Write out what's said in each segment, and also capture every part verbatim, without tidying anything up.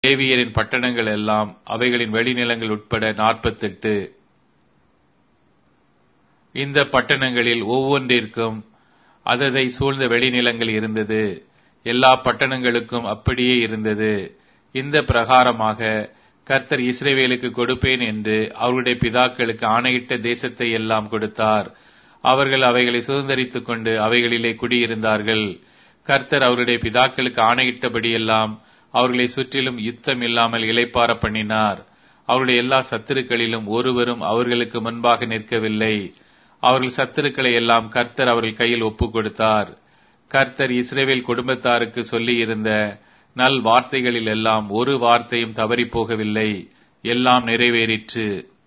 லேவியரின் பட்டணங்கள் எல்லாம் அவைகளின் வெளிநிலங்கள் உட்பட நாற்பத்தெட்டு. இந்த பட்டணங்களில் ஒவ்வொன்றிற்கும் அததை சூழ்ந்த வெளிநிலங்கள் இருந்தது. எல்லா பட்டணங்களுக்கும் அப்படியே இருந்தது. இந்த பிரகாரமாக கர்த்தர் இஸ்ரவேலுக்கு கொடுப்பேன் என்று அவருடைய பிதாக்களுக்கு ஆணையிட்ட தேசத்தை எல்லாம் கொடுத்தார். அவர்கள் அவைகளை சுதந்தரித்துக் கொண்டு அவைகளிலே குடியிருந்தார்கள். கர்த்தர் அவருடைய பிதாக்களுக்கு ஆணையிட்டபடியெல்லாம் அவர்களை சுற்றிலும் யுத்தம் இல்லாமல் இளைப்பாற பண்ணினார். அவருடைய எல்லா சத்துருக்களிலும் ஒருவரும் அவர்களுக்கு முன்பாக நிற்கவில்லை. அவர்கள் சத்துருக்களை எல்லாம் கர்த்தர் அவர்கள் கையில் ஒப்புக் கொடுத்தார். கர்த்தர் இஸ்ரவேல் குடும்பத்தாருக்கு சொல்லி இருந்த நல் வார்த்தைகளில் எல்லாம் ஒரு வார்த்தையும் தவறி போகவில்லை. எல்லாம் நிறைவேறிற்று.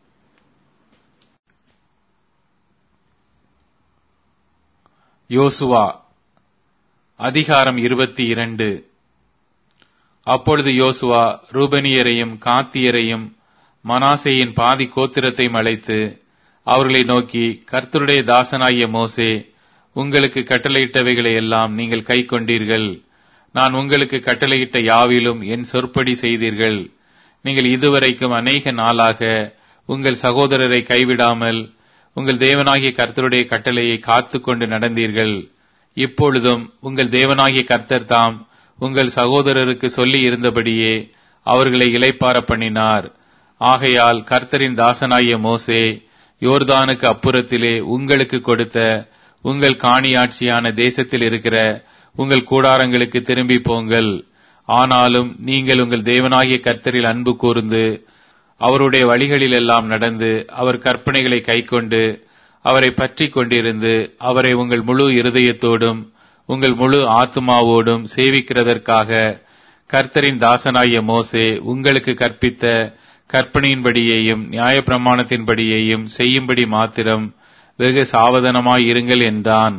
யோசுவா அதிகாரம் இருபத்தி இரண்டு. அப்பொழுது யோசுவா ரூபனியரையும் காத்தியரையும் மனாசேயின் பாதி கோத்திரத்தையும் அழைத்து அவர்களை நோக்கி, கர்த்தருடைய தாசனாகிய மோசே உங்களுக்கு கட்டளையிட்டவைகளை எல்லாம் நீங்கள் கை கொண்டீர்கள். நான் உங்களுக்கு கட்டளையிட்ட யாவிலும் என் சொற்படி செய்தீர்கள். நீங்கள் இதுவரைக்கும் அநேக நாளாக உங்கள் சகோதரரை கைவிடாமல் உங்கள் தேவனாகிய கர்த்தருடைய கட்டளையை காத்து கொண்டு நடந்தீர்கள். இப்பொழுதும் உங்கள் தேவனாகிய கர்த்தர் தாம் உங்கள் சகோதரருக்கு சொல்லி இருந்தபடியே அவர்களை இளைப்பாற பண்ணினார். ஆகையால் கர்த்தரின் தாசனாகிய மோசே யோர்தானுக்கு அப்புறத்திலே உங்களுக்கு கொடுத்த உங்கள் காணியாட்சியான தேசத்தில் இருக்கிற உங்கள் கூடாரங்களுக்கு திரும்பி போங்கள். ஆனாலும் நீங்கள் உங்கள் தேவனாகிய கர்த்தரில் அன்பு கூர்ந்து அவருடைய வழிகளில் எல்லாம் நடந்து அவர் கற்பனைகளை கைக்கொண்டு அவரை பற்றி கொண்டிருந்து அவரை உங்கள் முழு இருதயத்தோடும் உங்கள் முழு ஆத்துமாவோடும் சேவிக்கிறதற்காக கர்த்தரின் தாசனாகிய மோசே உங்களுக்கு கற்பித்த கற்பனையின்படியேயும் நியாயப்பிரமாணத்தின்படியேயும் செய்யும்படி மாத்திரம் வெகு சாவதானமாய் இருங்கள் என்றான்.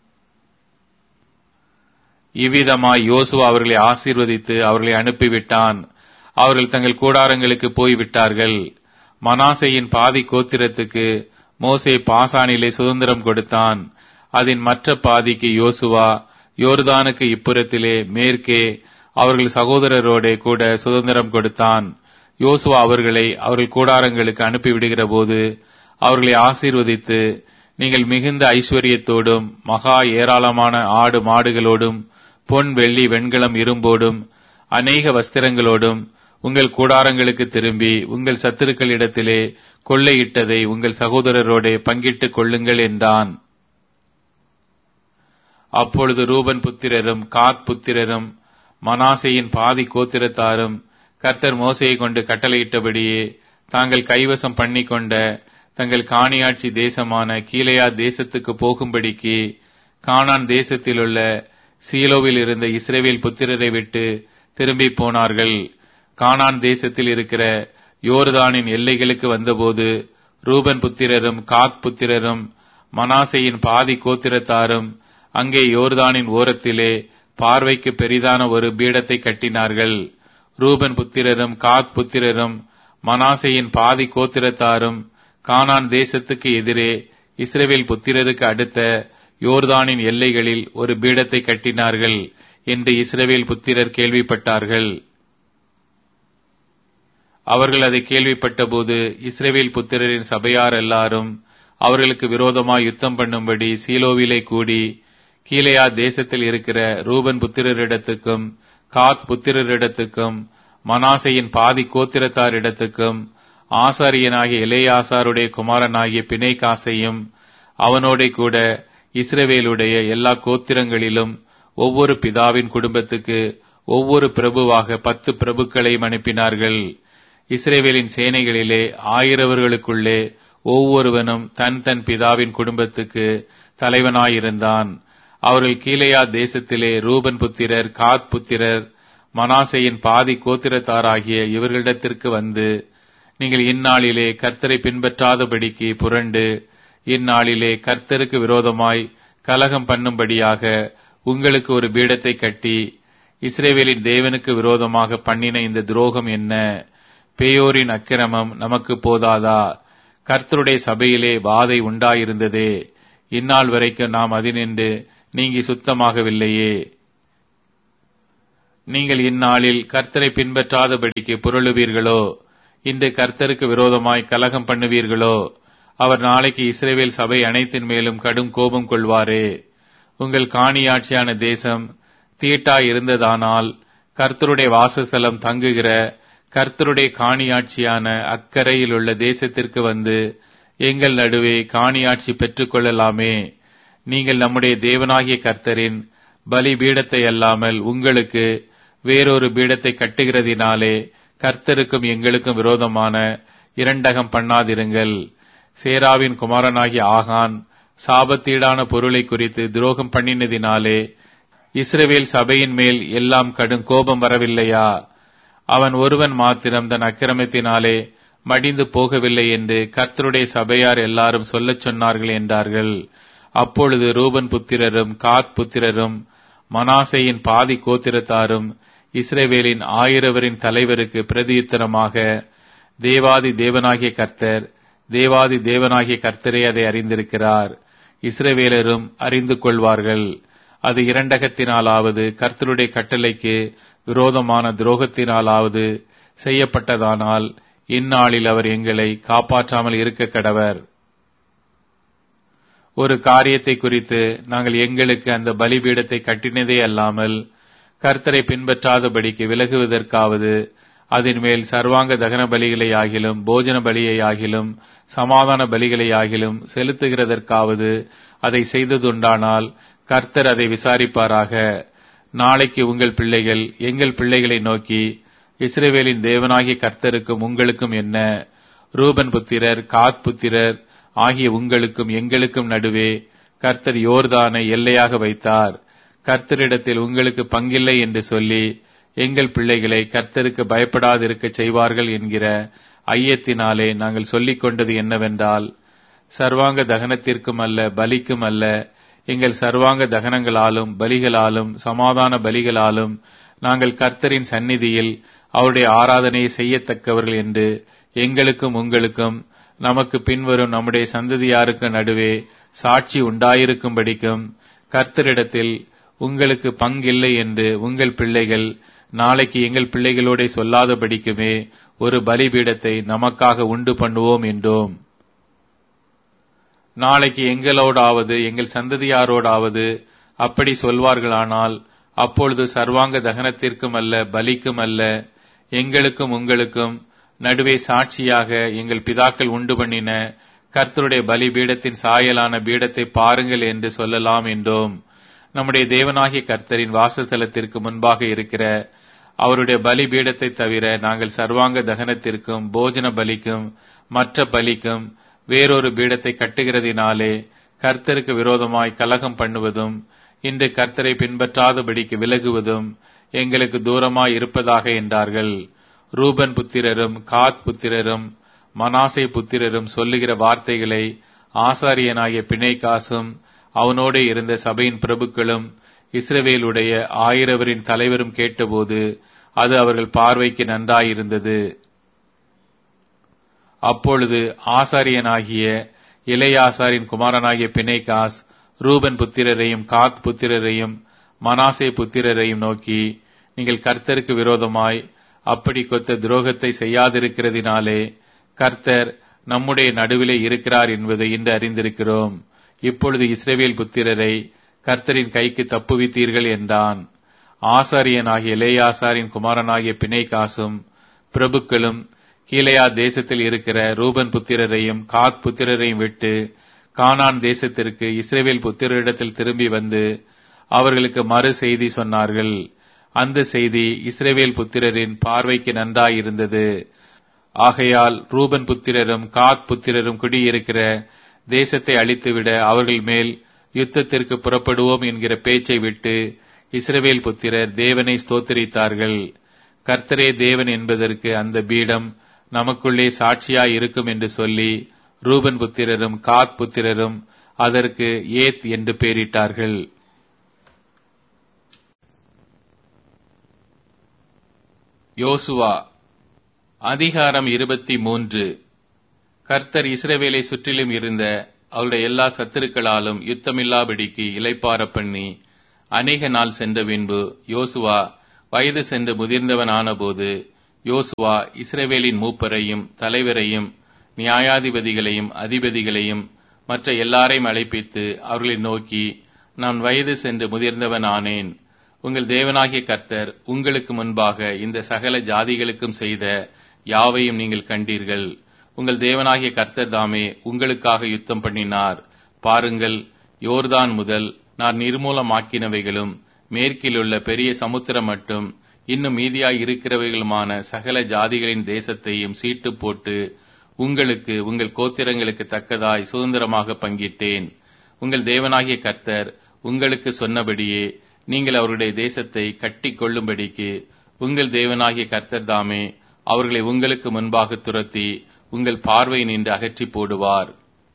இவ்விதமாய் யோசுவா அவர்களை ஆசீர்வதித்து அவர்களை அனுப்பிவிட்டான். அவர்கள் தங்கள் கூடாரங்களுக்கு போய்விட்டார்கள். மனாசேயின் பாதி கோத்திரத்துக்கு மோசே பாசானிலே சுதந்திரம் கொடுத்தான். அதன் மற்ற பாதிக்கு யோசுவா யோர்தானுக்கு இப்புறத்திலே மேற்கே அவர்கள் சகோதரரோட கூட சுதந்திரம் கொடுத்தான். யோசுவா அவர்களை அவர்கள் கூடாரங்களுக்கு அனுப்பிவிடுகிற போது அவர்களை ஆசீர்வதித்து, நீங்கள் மிகுந்த ஐஸ்வர்யத்தோடும் மகா ஏராளமான ஆடு மாடுகளோடும் பொன் வெள்ளி வெண்கலம் இரும்போடும் அநேக வஸ்திரங்களோடும் உங்கள் கூடாரங்களுக்கு திரும்பி உங்கள் சத்துருக்களிடத்திலே கொள்ளையிட்டதை உங்கள் சகோதரரோட பங்கிட்டுக் கொள்ளுங்கள் என்றான். அப்பொழுது ரூபன் புத்திரரும் காத் புத்திரரும் மனாசேயின் பாதி கோத்திரத்தாரும் கர்த்தர் மோசையை கொண்டு கட்டளையிட்டபடியே தாங்கள் கைவசம் பண்ணிக்கொண்ட தங்கள் காணியாட்சி தேசமான கீலேயா தேசத்துக்கு போகும்படிக்கு கானான் தேசத்திலுள்ள சீலோவில் இருந்த இஸ்ரவேல் புத்திரரை விட்டு திரும்பி போனார்கள். கானான் தேசத்தில் இருக்கிற யோர்தானின் எல்லைகளுக்கு வந்தபோது ரூபன் புத்திரரும் காத் புத்திரரும் மனாசேயின் பாதி கோத்திரத்தாரும் அங்கே யோர்தானின் ஓரத்திலே பார்வைக்கு பெரிதான ஒரு பீடத்தை கட்டினார்கள். ரூபன் புத்திரரும் காத் புத்திரரும் மனாசேயின் பாதி கோத்திரத்தாரும் கானான் தேசத்துக்கு எதிரே இஸ்ரவேல் புத்திரருக்கு அடுத்த யோர்தானின் எல்லைகளில் ஒரு பீடத்தை கட்டினார்கள் என்று இஸ்ரவேல் புத்திரர் கேள்விப்பட்டார்கள். அவர்கள் அதை கேள்விப்பட்ட போது இஸ்ரவேல் புத்திரரின் சபையார் எல்லாரும் அவர்களுக்கு விரோதமாய் யுத்தம் பண்ணும்படி சீலோவிலே கூடி கீலேயா தேசத்தில் இருக்கிற ரூபன் புத்திரரிடத்துக்கும் காத் புத்திரரிடத்துக்கும் மனாசேயின் பாதி கோத்திரத்தாரிடத்துக்கும் ஆசாரியனாகிய எலேயாசாருடைய குமாரனாகிய பிணைகாசையும் அவனோட கூட இஸ்ரவேலுடைய எல்லா கோத்திரங்களிலும் ஒவ்வொரு பிதாவின் குடும்பத்துக்கு ஒவ்வொரு பிரபுவாக பத்து பிரபுக்களையும் அனுப்பினார்கள். இஸ்ரவேலின் சேனைகளிலே ஆயிரவர்களுக்குள்ளே ஒவ்வொருவனும் தன் தன் பிதாவின் குடும்பத்துக்கு தலைவனாயிருந்தான். அவர்கள் கீலேயா தேசத்திலே ரூபன் புத்திரர் காத் புத்திரர் மனாசேயின் பாதி கோத்திரத்தாராகிய இவர்களிடத்திற்கு வந்து, நீங்கள் இந்நாளிலே கர்த்தரை பின்பற்றாதபடிக்கு புரண்டு இந்நாளிலே கர்த்தருக்கு விரோதமாய் கலகம் பண்ணும்படியாக உங்களுக்கு ஒரு பீடத்தை கட்டி இஸ்ரவேலின் தேவனுக்கு விரோதமாக பண்ணின இந்த துரோகம் என்ன? பேயோரின் அக்கிரமம் நமக்கு போதாதா? கர்த்தருடைய சபையிலே வாதை உண்டாயிருந்ததே, இந்நாள் வரைக்கும் நாம் அதினின்று நீங்கி சுத்தமாகவில்லையே. நீங்கள் இந்நாளில் கர்த்தரை பின்பற்றாதபடிக்கு புரளுவீர்களோ? இன்று கர்த்தருக்கு விரோதமாய் கலகம் பண்ணுவீர்களோ? அவர் நாளைக்கு இஸ்ரவேல் சபை அனைத்தின் மேலும் கடும் கோபம் கொள்வாரே. உங்கள் காணியாட்சியான தேசம் தீட்டாய் இருந்ததானால் கர்த்தருடைய வாசஸ்தலம் தங்குகிற கர்த்தருடைய காணியாட்சியான அக்கரையில் உள்ள தேசத்திற்கு வந்து எங்கள் நடுவே காணியாட்சி பெற்றுக் கொள்ளலாமே. நீங்கள் நம்முடைய தேவனாகிய கர்த்தரின் பலி பீடத்தை அல்லாமல் உங்களுக்கு வேறொரு பீடத்தை கட்டுகிறதினாலே கர்த்தருக்கும் எங்களுக்கும் விரோதமான இரண்டகம் பண்ணாதிருங்கள். சேராவின் குமாரனாகிய ஆகான் சாபத்தீடான பொருளை குறித்து துரோகம் பண்ணினதினாலே இஸ்ரவேல் சபையின் மேல் எல்லாம் கடும் கோபம் வரவில்லையா? அவன் ஒருவன் மாத்திரம் தன் அக்கிரமத்தினாலே மடிந்து போகவில்லை என்று கர்த்தருடைய சபையார் எல்லாரும் சொல்லச் சொன்னார்கள் என்றார்கள். அப்பொழுது ரூபன் புத்திரரும் காத் புத்திரரும் மனாசேயின் பாதி கோத்திரத்தாரும் இஸ்ரவேலின் ஆயிரவரின் தலைவருக்கு பிரதியுத்தரமாக, தேவாதி தேவனாகிய கர்த்தர் தேவாதி தேவனாகிய கர்த்தரே அதை அறிந்திருக்கிறார், இஸ்ரவேலரும் அறிந்து கொள்வார்கள். அது இரண்டகத்தினாலாவது கர்த்தருடைய கட்டளைக்கு விரோதமான துரோகத்தினாலாவது செய்யப்பட்டதானால் இந்நாளில் அவர் எங்களை காப்பாற்றாமல் இருக்க கடவர். ஒரு காரியத்தை குறித்து நாங்கள் எங்களுக்கு அந்த பலிபீடத்தை கட்டினதே அல்லாமல் கர்த்தரை பின்பற்றாதபடிக்கு விலகுவதற்காவது அதன் மேல் சர்வாங்க தகன பலிகளை ஆகிலும் போஜன பலியை ஆகிலும் சமாதான பலிகளை ஆகிலும் செலுத்துகிறதற்காவது அதை செய்ததுண்டானால் கர்த்தர் அதை விசாரிப்பாராக. நாளைக்கு உங்கள் பிள்ளைகள் எங்கள் பிள்ளைகளை நோக்கி, இஸ்ரவேலின் தேவனாகிய கர்த்தருக்கும் உங்களுக்கும் என்ன? ரூபன் புத்திரர் காத் புத்திரர் ஆகிய உங்களுக்கும் எங்களுக்கும் நடுவே கர்த்தர் யோர்தானை எல்லையாக வைத்தார். கர்த்தரிடத்தில் உங்களுக்கு பங்கில்லை என்று சொல்லி எங்கள் பிள்ளைகளை கர்த்தருக்கு பயப்படாதிருக்க செய்வார்கள் என்கிற ஐயத்தினாலே நாங்கள் சொல்லிக் கொண்டது என்னவென்றால், சர்வாங்க தகனத்திற்கும் அல்ல பலிக்கும் அல்ல, எங்கள் சர்வாங்க தகனங்களாலும் பலிகளாலும் சமாதான பலிகளாலும் நாங்கள் கர்த்தரின் சந்நிதியில் அவருடைய ஆராதனையை செய்யத்தக்கவர்கள் என்று எங்களுக்கும் உங்களுக்கும் நமக்கு பின்வரும் நம்முடைய சந்ததியாருக்கு நடுவே சாட்சி உண்டாயிருக்கும்படிக்கும் கர்த்தரிடத்தில் உங்களுக்கு பங்கில்லை என்று உங்கள் பிள்ளைகள் நாளைக்கு எங்கள் பிள்ளைகளோட சொல்லாதபடிக்குமே ஒரு பலிபீடத்தை நமக்காக உண்டு பண்ணுவோம் என்றோம். நாளைக்கு எங்களோடாவது எங்கள் சந்ததியாரோடாவது அப்படி சொல்வார்களானால் அப்பொழுது சர்வாங்க தகனத்திற்கும் அல்ல பலிக்கும் அல்ல, எங்களுக்கும் உங்களுக்கும் நடுவே சாட்சியாக எங்கள் பிதாக்கள் உண்டு பண்ணின கர்த்தருடைய பலி பீடத்தின் சாயலான பீடத்தை பாருங்கள் என்று சொல்லலாம் என்றோம். நம்முடைய தேவனாகிய கர்த்தரின் வாசஸ்தலத்திற்கு முன்பாக இருக்கிற அவருடைய பலி பீடத்தை தவிர நாங்கள் சர்வாங்க தகனத்திற்கும் போஜன பலிக்கும் மற்ற பலிக்கும் வேறொரு பீடத்தை கட்டுகிறதினாலே கர்த்தருக்கு விரோதமாய் கலகம் பண்ணுவதும் இன்று கர்த்தரை பின்பற்றாதபடிக்கு விலகுவதும் எங்களுக்கு தூரமாய் இருப்பதாக என்றார்கள். ரூபன் புத்திரரும் காத் புத்திரரும் மனாசே புத்திரரும் சொல்லுகிற வார்த்தைகளை ஆசாரியனாகிய பிணைகாசும் அவனோடு இருந்த சபையின் பிரபுக்களும் இஸ்ரவேலுடைய ஆயிரவரின் தலைவரும் கேட்டபோது அது அவர்கள் பார்வைக்கு நன்றாயிருந்தது. அப்பொழுது ஆசாரியனாகிய இளையாசாரின் குமாரனாகிய பிணைகாஸ் ரூபன் புத்திரரையும் காத் புத்திரரையும் மனாசே புத்திரரையும் நோக்கி, நீங்கள் கர்த்தருக்கு விரோதமாய் அப்படி கொத்த துரோகத்தை செய்யாதிருக்கிறதினாலே கர்த்தர் நம்முடைய நடுவிலே இருக்கிறார் என்பதை இன்று அறிந்திருக்கிறோம். இப்பொழுது இஸ்ரவேல் புத்திரரை கர்த்தரின் கைக்கு தப்புவித்தீர்கள் என்றான். ஆசாரியனாகிய எலேயாசாரின் குமாரனாகிய பிணைகாசும் பிரபுக்களும் கீலேயா தேசத்தில் இருக்கிற ரூபன் புத்திரரையும் காத் புத்திரரையும் விட்டு கானான் தேசத்திற்கு இஸ்ரவேல் புத்திரரிடத்தில் திரும்பி வந்து அவர்களுக்கு மறு செய்தி சொன்னார்கள். அந்த செய்தி இஸ்ரவேல் புத்திரரின் பார்வைக்கு நன்றாயிருந்தது. ஆகையால் ரூபன் புத்திரரும் காத் புத்திரரும் குடியிருக்கிற தேசத்தை அழித்துவிட அவர்கள் மேல் யுத்தத்திற்கு புறப்படுவோம் என்கிற பேச்சை விட்டு இஸ்ரவேல் புத்திரர் தேவனை ஸ்தோத்திரித்தார்கள். கர்த்தரே தேவன் என்பதற்கு அந்த பீடம் நமக்குள்ளே சாட்சியாய் இருக்கும் என்று சொல்லி ரூபன் புத்திரரும் காத் புத்திரரும் அதற்கு ஏத் என்று பெயரிட்டார்கள். யோசுவா அதிகாரம் இருபத்தி மூன்று. கர்த்தர் இஸ்ரவேலை சுற்றிலும் இருந்த அவருடைய எல்லா சத்துருக்களாலும் யுத்தமில்லாபடிக்கு இளைப்பார பண்ணி அநேக நாள் சென்ற பின்பு யோசுவா வயது சென்று முதிர்ந்தவன் ஆனபோது யோசுவா இஸ்ரவேலின் மூப்பரையும் தலைவரையும் நியாயாதிபதிகளையும் அதிபதிகளையும் மற்ற எல்லாரையும் அழைப்பித்து அவர்களை நோக்கி, நான் வயது சென்று முதிர்ந்தவன் ஆனேன். உங்கள் தேவனாகிய கர்த்தர் உங்களுக்கு முன்பாக இந்த சகல ஜாதிகளுக்கும் செய்த யாவையும் நீங்கள் கண்டீர்கள். உங்கள் தேவனாகிய கர்த்தர் தாமே உங்களுக்காக யுத்தம் பண்ணினார். பாருங்கள், யோர்தான் முதல் நான் நிர்மூலமாக்கினவைகளும் மேற்கிலுள்ள பெரிய சமுத்திரம் மட்டும் இன்னும் மீதியாய் இருக்கிறவைகளுமான சகல ஜாதிகளின் தேசத்தையும் சீட்டு போட்டு உங்களுக்கு உங்கள் கோத்திரங்களுக்கு தக்கதாய் சுதந்திரமாக பங்கிட்டேன். உங்கள் தேவனாகிய கர்த்தர் உங்களுக்கு சொன்னபடியே நீங்கள் அவருடைய தேசத்தை கட்டி கொள்ளும்படிக்கு உங்கள் தேவனாகிய கர்த்தர் தாமே அவர்களை உங்களுக்கு முன்பாக துரத்தி உங்கள் பார்வை நின்று அகற்றி போடுவார்.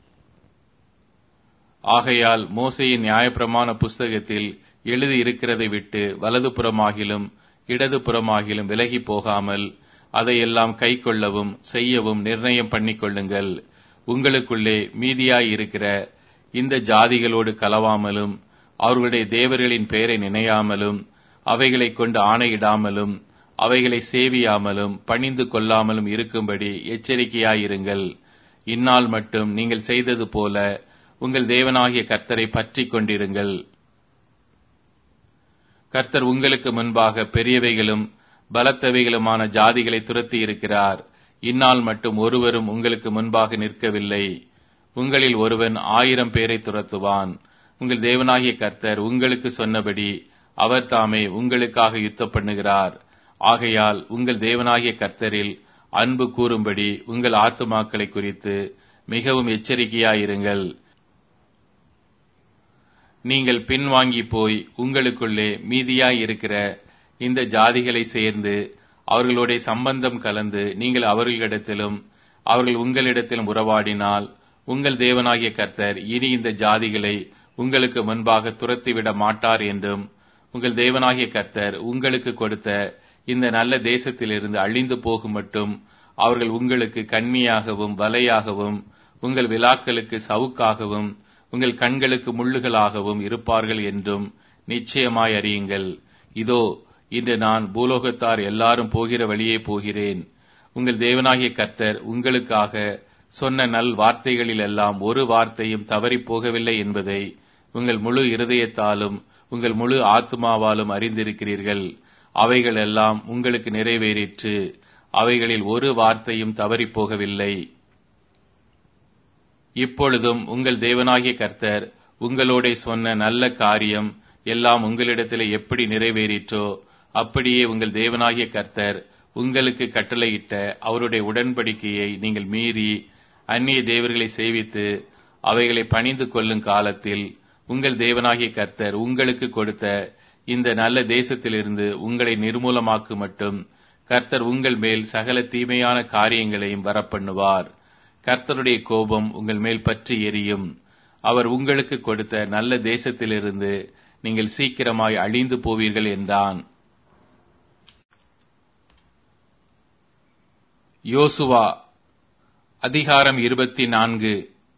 ஆகையால் மோசேயின் நியாயப்பிரமாண புஸ்தகத்தில் எழுதி இருக்கிறதை விட்டு வலது புறமாகிலும் இடது புறமாகிலும் விலகி போகாமல் அதையெல்லாம் கை கொள்ளவும் செய்யவும் நிர்ணயம் பண்ணிக்கொள்ளுங்கள். உங்களுக்குள்ளே மீதியாய் இருக்கிற இந்த ஜாதிகளோடு கலவாமலும் அவர்களுடைய தேவர்களின் பெயரை நினையாமலும் அவைகளை கொண்டு ஆணையிடாமலும் அவைகளை சேவியாமலும் பணிந்து கொள்ளாமலும் இருக்கும்படி எச்சரிக்கையாயிருங்கள். இந்நாள் மட்டும் நீங்கள் செய்தது போல உங்கள் தேவனாகிய கர்த்தரை பற்றி கொண்டிருங்கள். கர்த்தர் உங்களுக்கு முன்பாக பெரியவைகளும் பலத்தவைகளுமான ஜாதிகளை துரத்தி இருக்கிறார். இந்நாள் மட்டும் ஒருவரும் உங்களுக்கு முன்பாக நிற்கவில்லை. உங்களில் ஒருவன் ஆயிரம் பேரை துரத்துவான். உங்கள் தேவனாகிய கர்த்தர் உங்களுக்கு சொன்னபடி அவர் தாமே உங்களுக்காக யுத்தம் பண்ணுகிறார். ஆகையால் உங்கள் தேவனாகிய கர்த்தரில் அன்பு கூறும்படி உங்கள் ஆத்துமாக்களை குறித்து மிகவும் எச்சரிக்கையாயிருங்கள். நீங்கள் பின்வாங்கி போய் உங்களுக்குள்ளே மீதியாய் இருக்கிற இந்த ஜாதிகளை சேர்ந்து அவர்களுடைய சம்பந்தம் கலந்து நீங்கள் அவர்களிடத்திலும் அவர்கள் உங்களிடத்திலும் உறவாடினால் உங்கள் தேவனாகிய கர்த்தர் இனி இந்த ஜாதிகளை உங்களுக்கு முன்பாக துரத்திவிட மாட்டார் என்றும் உங்கள் தேவனாகிய கர்த்தர் உங்களுக்கு கொடுத்த இந்த நல்ல தேசத்திலிருந்து அழிந்து போகும் மட்டும் அவர்கள் உங்களுக்கு கண்ணியாகவும் வலையாகவும் உங்கள் விலாக்களுக்கு சவுக்காகவும் உங்கள் கண்களுக்கு முள்ளுகளாகவும் இருப்பார்கள் என்றும் நிச்சயமாய் அறியுங்கள். இதோ, இன்று நான் பூலோகத்தார் எல்லாரும் போகிற வழியே போகிறேன். உங்கள் தேவனாகிய கர்த்தர் உங்களுக்காக சொன்ன நல் வார்த்தைகளிலெல்லாம் ஒரு வார்த்தையும் தவறி போகவில்லை என்பதை உங்கள் முழு இருதயத்தாலும் உங்கள் முழு ஆத்துமாவாலும் அறிந்திருக்கிறீர்கள். அவைகள் எல்லாம் உங்களுக்கு நிறைவேறிற்று. அவைகளில் ஒரு வார்த்தையும் தவறி போகவில்லை. இப்பொழுதும் உங்கள் தேவனாகிய கர்த்தர் உங்களோட சொன்ன நல்ல காரியம் எல்லாம் உங்களிடத்திலே எப்படி நிறைவேறிற்றோ அப்படியே உங்கள் தேவனாகிய கர்த்தர் உங்களுக்கு கட்டளையிட்ட அவருடைய உடன்படிக்கையை நீங்கள் மீறி அந்நிய தேவர்களை சேவித்து அவைகளை பணிந்து கொள்ளும் காலத்தில் உங்கள் தேவனாகிய கர்த்தர் உங்களுக்கு கொடுத்த இந்த நல்ல தேசத்திலிருந்து உங்களை நிர்மூலமாக்கு மட்டும் கர்த்தர் உங்கள் மேல் சகல தீமையான காரியங்களையும் வரப்பண்ணுவார். கர்த்தருடைய கோபம் உங்கள் மேல் பற்றி எரியும். அவர் உங்களுக்கு கொடுத்த நல்ல தேசத்திலிருந்து நீங்கள் சீக்கிரமாய் அழிந்து போவீர்கள் என்றான். யோசுவா அதிகாரம் இருபத்தி நான்கு.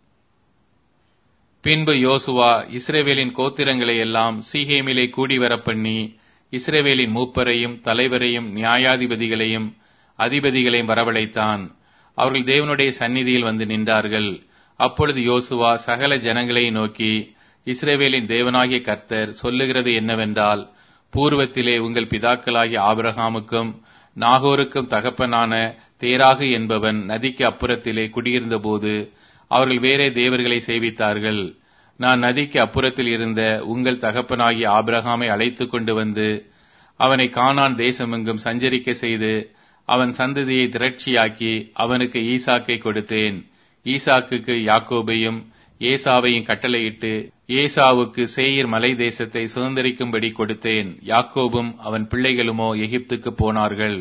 பின்பு யோசுவா இஸ்ரவேலின் கோத்திரங்களை எல்லாம் சீகேமிலே கூடி வரப்பண்ணி இஸ்ரவேலின் மூப்பரையும் தலைவரையும் நியாயாதிபதிகளையும் அதிபதிகளையும் வரவழைத்தான். அவர்கள் தேவனுடைய சந்நிதியில் வந்து நின்றார்கள். அப்பொழுது யோசுவா சகல ஜனங்களை நோக்கி, இஸ்ரவேலின் தேவனாகிய கர்த்தர் சொல்லுகிறது என்னவென்றால், பூர்வத்திலே உங்கள் பிதாக்களாகிய ஆபிரகாமுக்கும் நாகோருக்கும் தகப்பனான தேராகு என்பவன் நதிக்கு அப்புறத்திலே குடியிருந்தபோது அவர்கள் வேறே தேவர்களை சேவித்தார்கள். நான் நதிக்கு அப்புறத்தில் இருந்த உங்கள் தகப்பனாகிய ஆபிரகாமை அழைத்து கொண்டு வந்து அவனை கானான் தேசமெங்கும் சஞ்சரிக்க செய்து அவன் சந்ததியை திரட்சியாக்கி அவனுக்கு ஈசாக்கை கொடுத்தேன். ஈசாக்குக்கு யாக்கோபையும் ஏசாவையும் கட்டளையிட்டு ஏசாவுக்கு சேயீர் மலை தேசத்தை சுதந்திரிக்கும்படி கொடுத்தேன். யாக்கோபும் அவன் பிள்ளைகளுமோ எகிப்துக்கு போனார்கள்.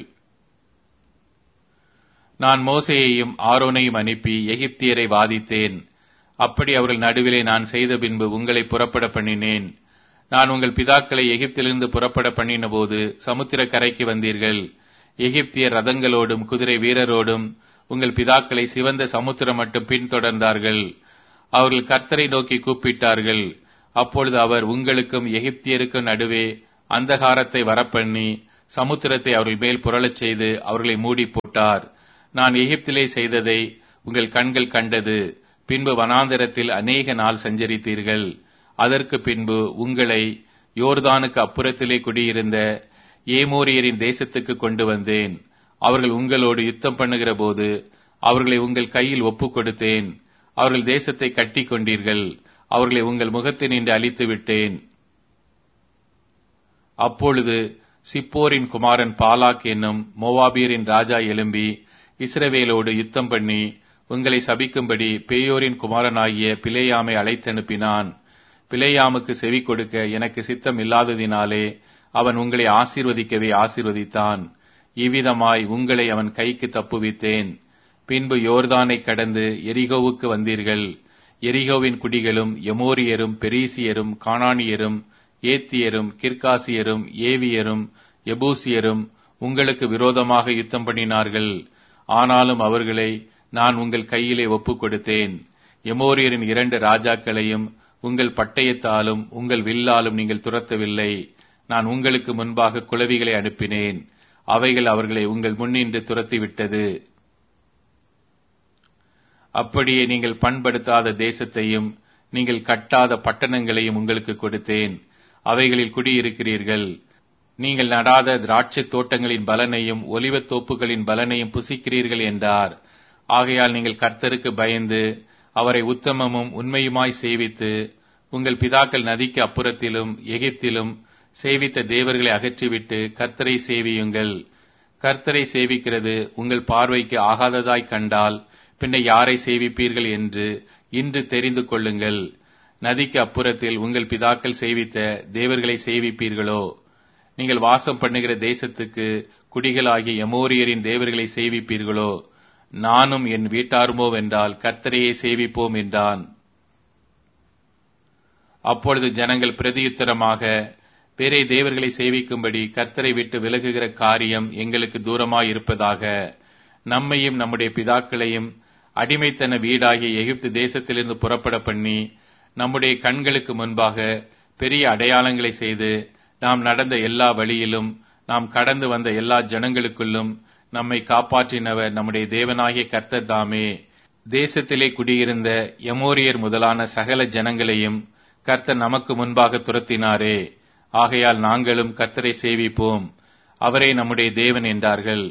நான் மோசேயையும் ஆரோனையும் அனுப்பி எகிப்தியரை வாதித்தேன். அப்படி அவர்கள் நடுவிலே நான் செய்த பின்பு உங்களை புறப்பட பண்ணினேன். நான் உங்கள் பிதாக்களை எகிப்திலிருந்து புறப்பட பண்ணின போது சமுத்திர கரைக்கு வந்தீர்கள். எகிப்தியர் ரதங்களோடும் குதிரை வீரரோடும் உங்கள் பிதாக்களை சிவந்த சமுத்திரம் மட்டும் பின்தொடர்ந்தார்கள். அவர்கள் கர்த்தரை நோக்கி கூப்பிட்டார்கள். அப்பொழுது அவர் உங்களுக்கும் எகிப்தியருக்கும் நடுவே அந்தகாரத்தை வரப்பண்ணி சமுத்திரத்தை அவர்கள் மேல் புரளச் செய்து அவர்களை மூடி போட்டார். நான் எகிப்திலே செய்ததை உங்கள் கண்கள் கண்டது. பின்பு வனாந்தரத்தில் அநேக நாள் சஞ்சரித்தீர்கள். அதற்கு பின்பு உங்களை யோர்தானுக்கு அப்புறத்திலே குடியிருந்த ஏமோரியரின் தேசத்துக்கு கொண்டு வந்தேன். அவர்கள் உங்களோடு யுத்தம் பண்ணுகிற போது அவர்களை உங்கள் கையில் ஒப்புக் கொடுத்தேன். அவர்கள் தேசத்தை கட்டி கொண்டீர்கள். அவர்களை உங்கள் முகத்தினின்று அழித்து விட்டேன். அப்பொழுது சிப்போரின் குமாரன் பாலாக் என்னும் மோவாபியரின் ராஜா எழும்பி இஸ்ரவேலோடு யுத்தம் பண்ணி உங்களை சபிக்கும்படி பேயோரின் குமாரனாகிய பிலேயாமை அழைத்தனுப்பினான். பிலேயாமுக்கு செவி கொடுக்க எனக்கு சித்தம் இல்லாததினாலே அவன் உங்களை ஆசீர்வதிக்கவே ஆசீர்வதித்தான். இவ்விதமாய் உங்களை அவன் கைக்கு தப்புவித்தேன். பின்பு யோர்தானை கடந்து எரிகோவுக்கு வந்தீர்கள். எரிகோவின் குடிகளும் எமோரியரும் பெரிசியரும் கானானியரும் ஏத்தியரும் கிர்காசியரும் ஏவியரும் எபூசியரும் உங்களுக்கு விரோதமாக யுத்தம் பண்ணினார்கள். ஆனாலும் அவர்களை நான் உங்கள் கையிலே ஒப்புக் கொடுத்தேன். எமோரியரின் இரண்டு ராஜாக்களையும் உங்கள் பட்டயத்தாலும் உங்கள் வில்லாலும் நீங்கள் துரத்தவில்லை. நான் உங்களுக்கு முன்பாக குளவிகளை அனுப்பினேன். அவைகள் அவர்களை உங்கள் முன்னின்று துரத்திவிட்டது. அப்படியே நீங்கள் பண்படுத்தாத தேசத்தையும் நீங்கள் கட்டாத பட்டணங்களையும் உங்களுக்கு கொடுத்தேன். அவைகளில் குடியிருக்கிறீர்கள். நீங்கள் நடாத திராட்சை தோட்டங்களின் பலனையும் ஒலிவத் தோப்புகளின் பலனையும் புசிக்கிறீர்கள் என்றார். ஆகையால் நீங்கள் கர்த்தருக்கு பயந்து அவரை உத்தமமும் உண்மையுமாய் சேவித்து உங்கள் பிதாக்கள் நதிக்கு அப்புறத்திலும் எகிப்திலும் சேவித்த தேவர்களை அகற்றிவிட்டு கர்த்தரை சேவியுங்கள். கர்த்தரை சேவிக்கிறது உங்கள் பார்வைக்கு ஆகாததாய் கண்டால் பின்ன யாரை சேவிப்பீர்கள் என்று இன்று தெரிந்து கொள்ளுங்கள். நதிக்கு அப்புறத்தில் உங்கள் பிதாக்கள் சேவித்த தேவர்களை சேவிப்பீர்களோ? நீங்கள் வாசம் பண்ணுகிற தேசத்துக்கு குடிகளாகிய எமோரியரின் தேவர்களை சேவிப்பீர்களோ? நானும் என் வீட்டாருமோ வென்றால் கர்த்தரையே சேவிப்போம் என்றான். அப்பொழுது ஜனங்கள் பிரதியுத்தரமாக, வேறே தேவர்களை சேவிக்கும்படி கர்த்தரை விட்டு விலகுகிற காரியம் எங்களுக்கு தூரமாய் இருப்பதாக. நம்மையும் நம்முடைய பிதாக்களையும் அடிமைத்தன வீடாகிய எகிப்து தேசத்திலிருந்து புறப்பட பண்ணி நம்முடைய கண்களுக்கு முன்பாக பெரிய அடையாளங்களை செய்து நாம் நடந்த எல்லா வழியிலும் நாம் கடந்து வந்த எல்லா ஜனங்களுக்குள்ளும் நம்மை காப்பாற்றினவர் நம்முடைய தேவனாகிய கர்த்தர் தாமே. தேசத்திலே குடியிருந்த எமோரியர் முதலான சகல ஜனங்களையும் கர்த்தர் நமக்கு முன்பாக துரத்தினாரே. ஆகையால் நாங்களும் கர்த்தரை சேவிப்போம், அவரே நம்முடைய தேவன் என்றார்கள்.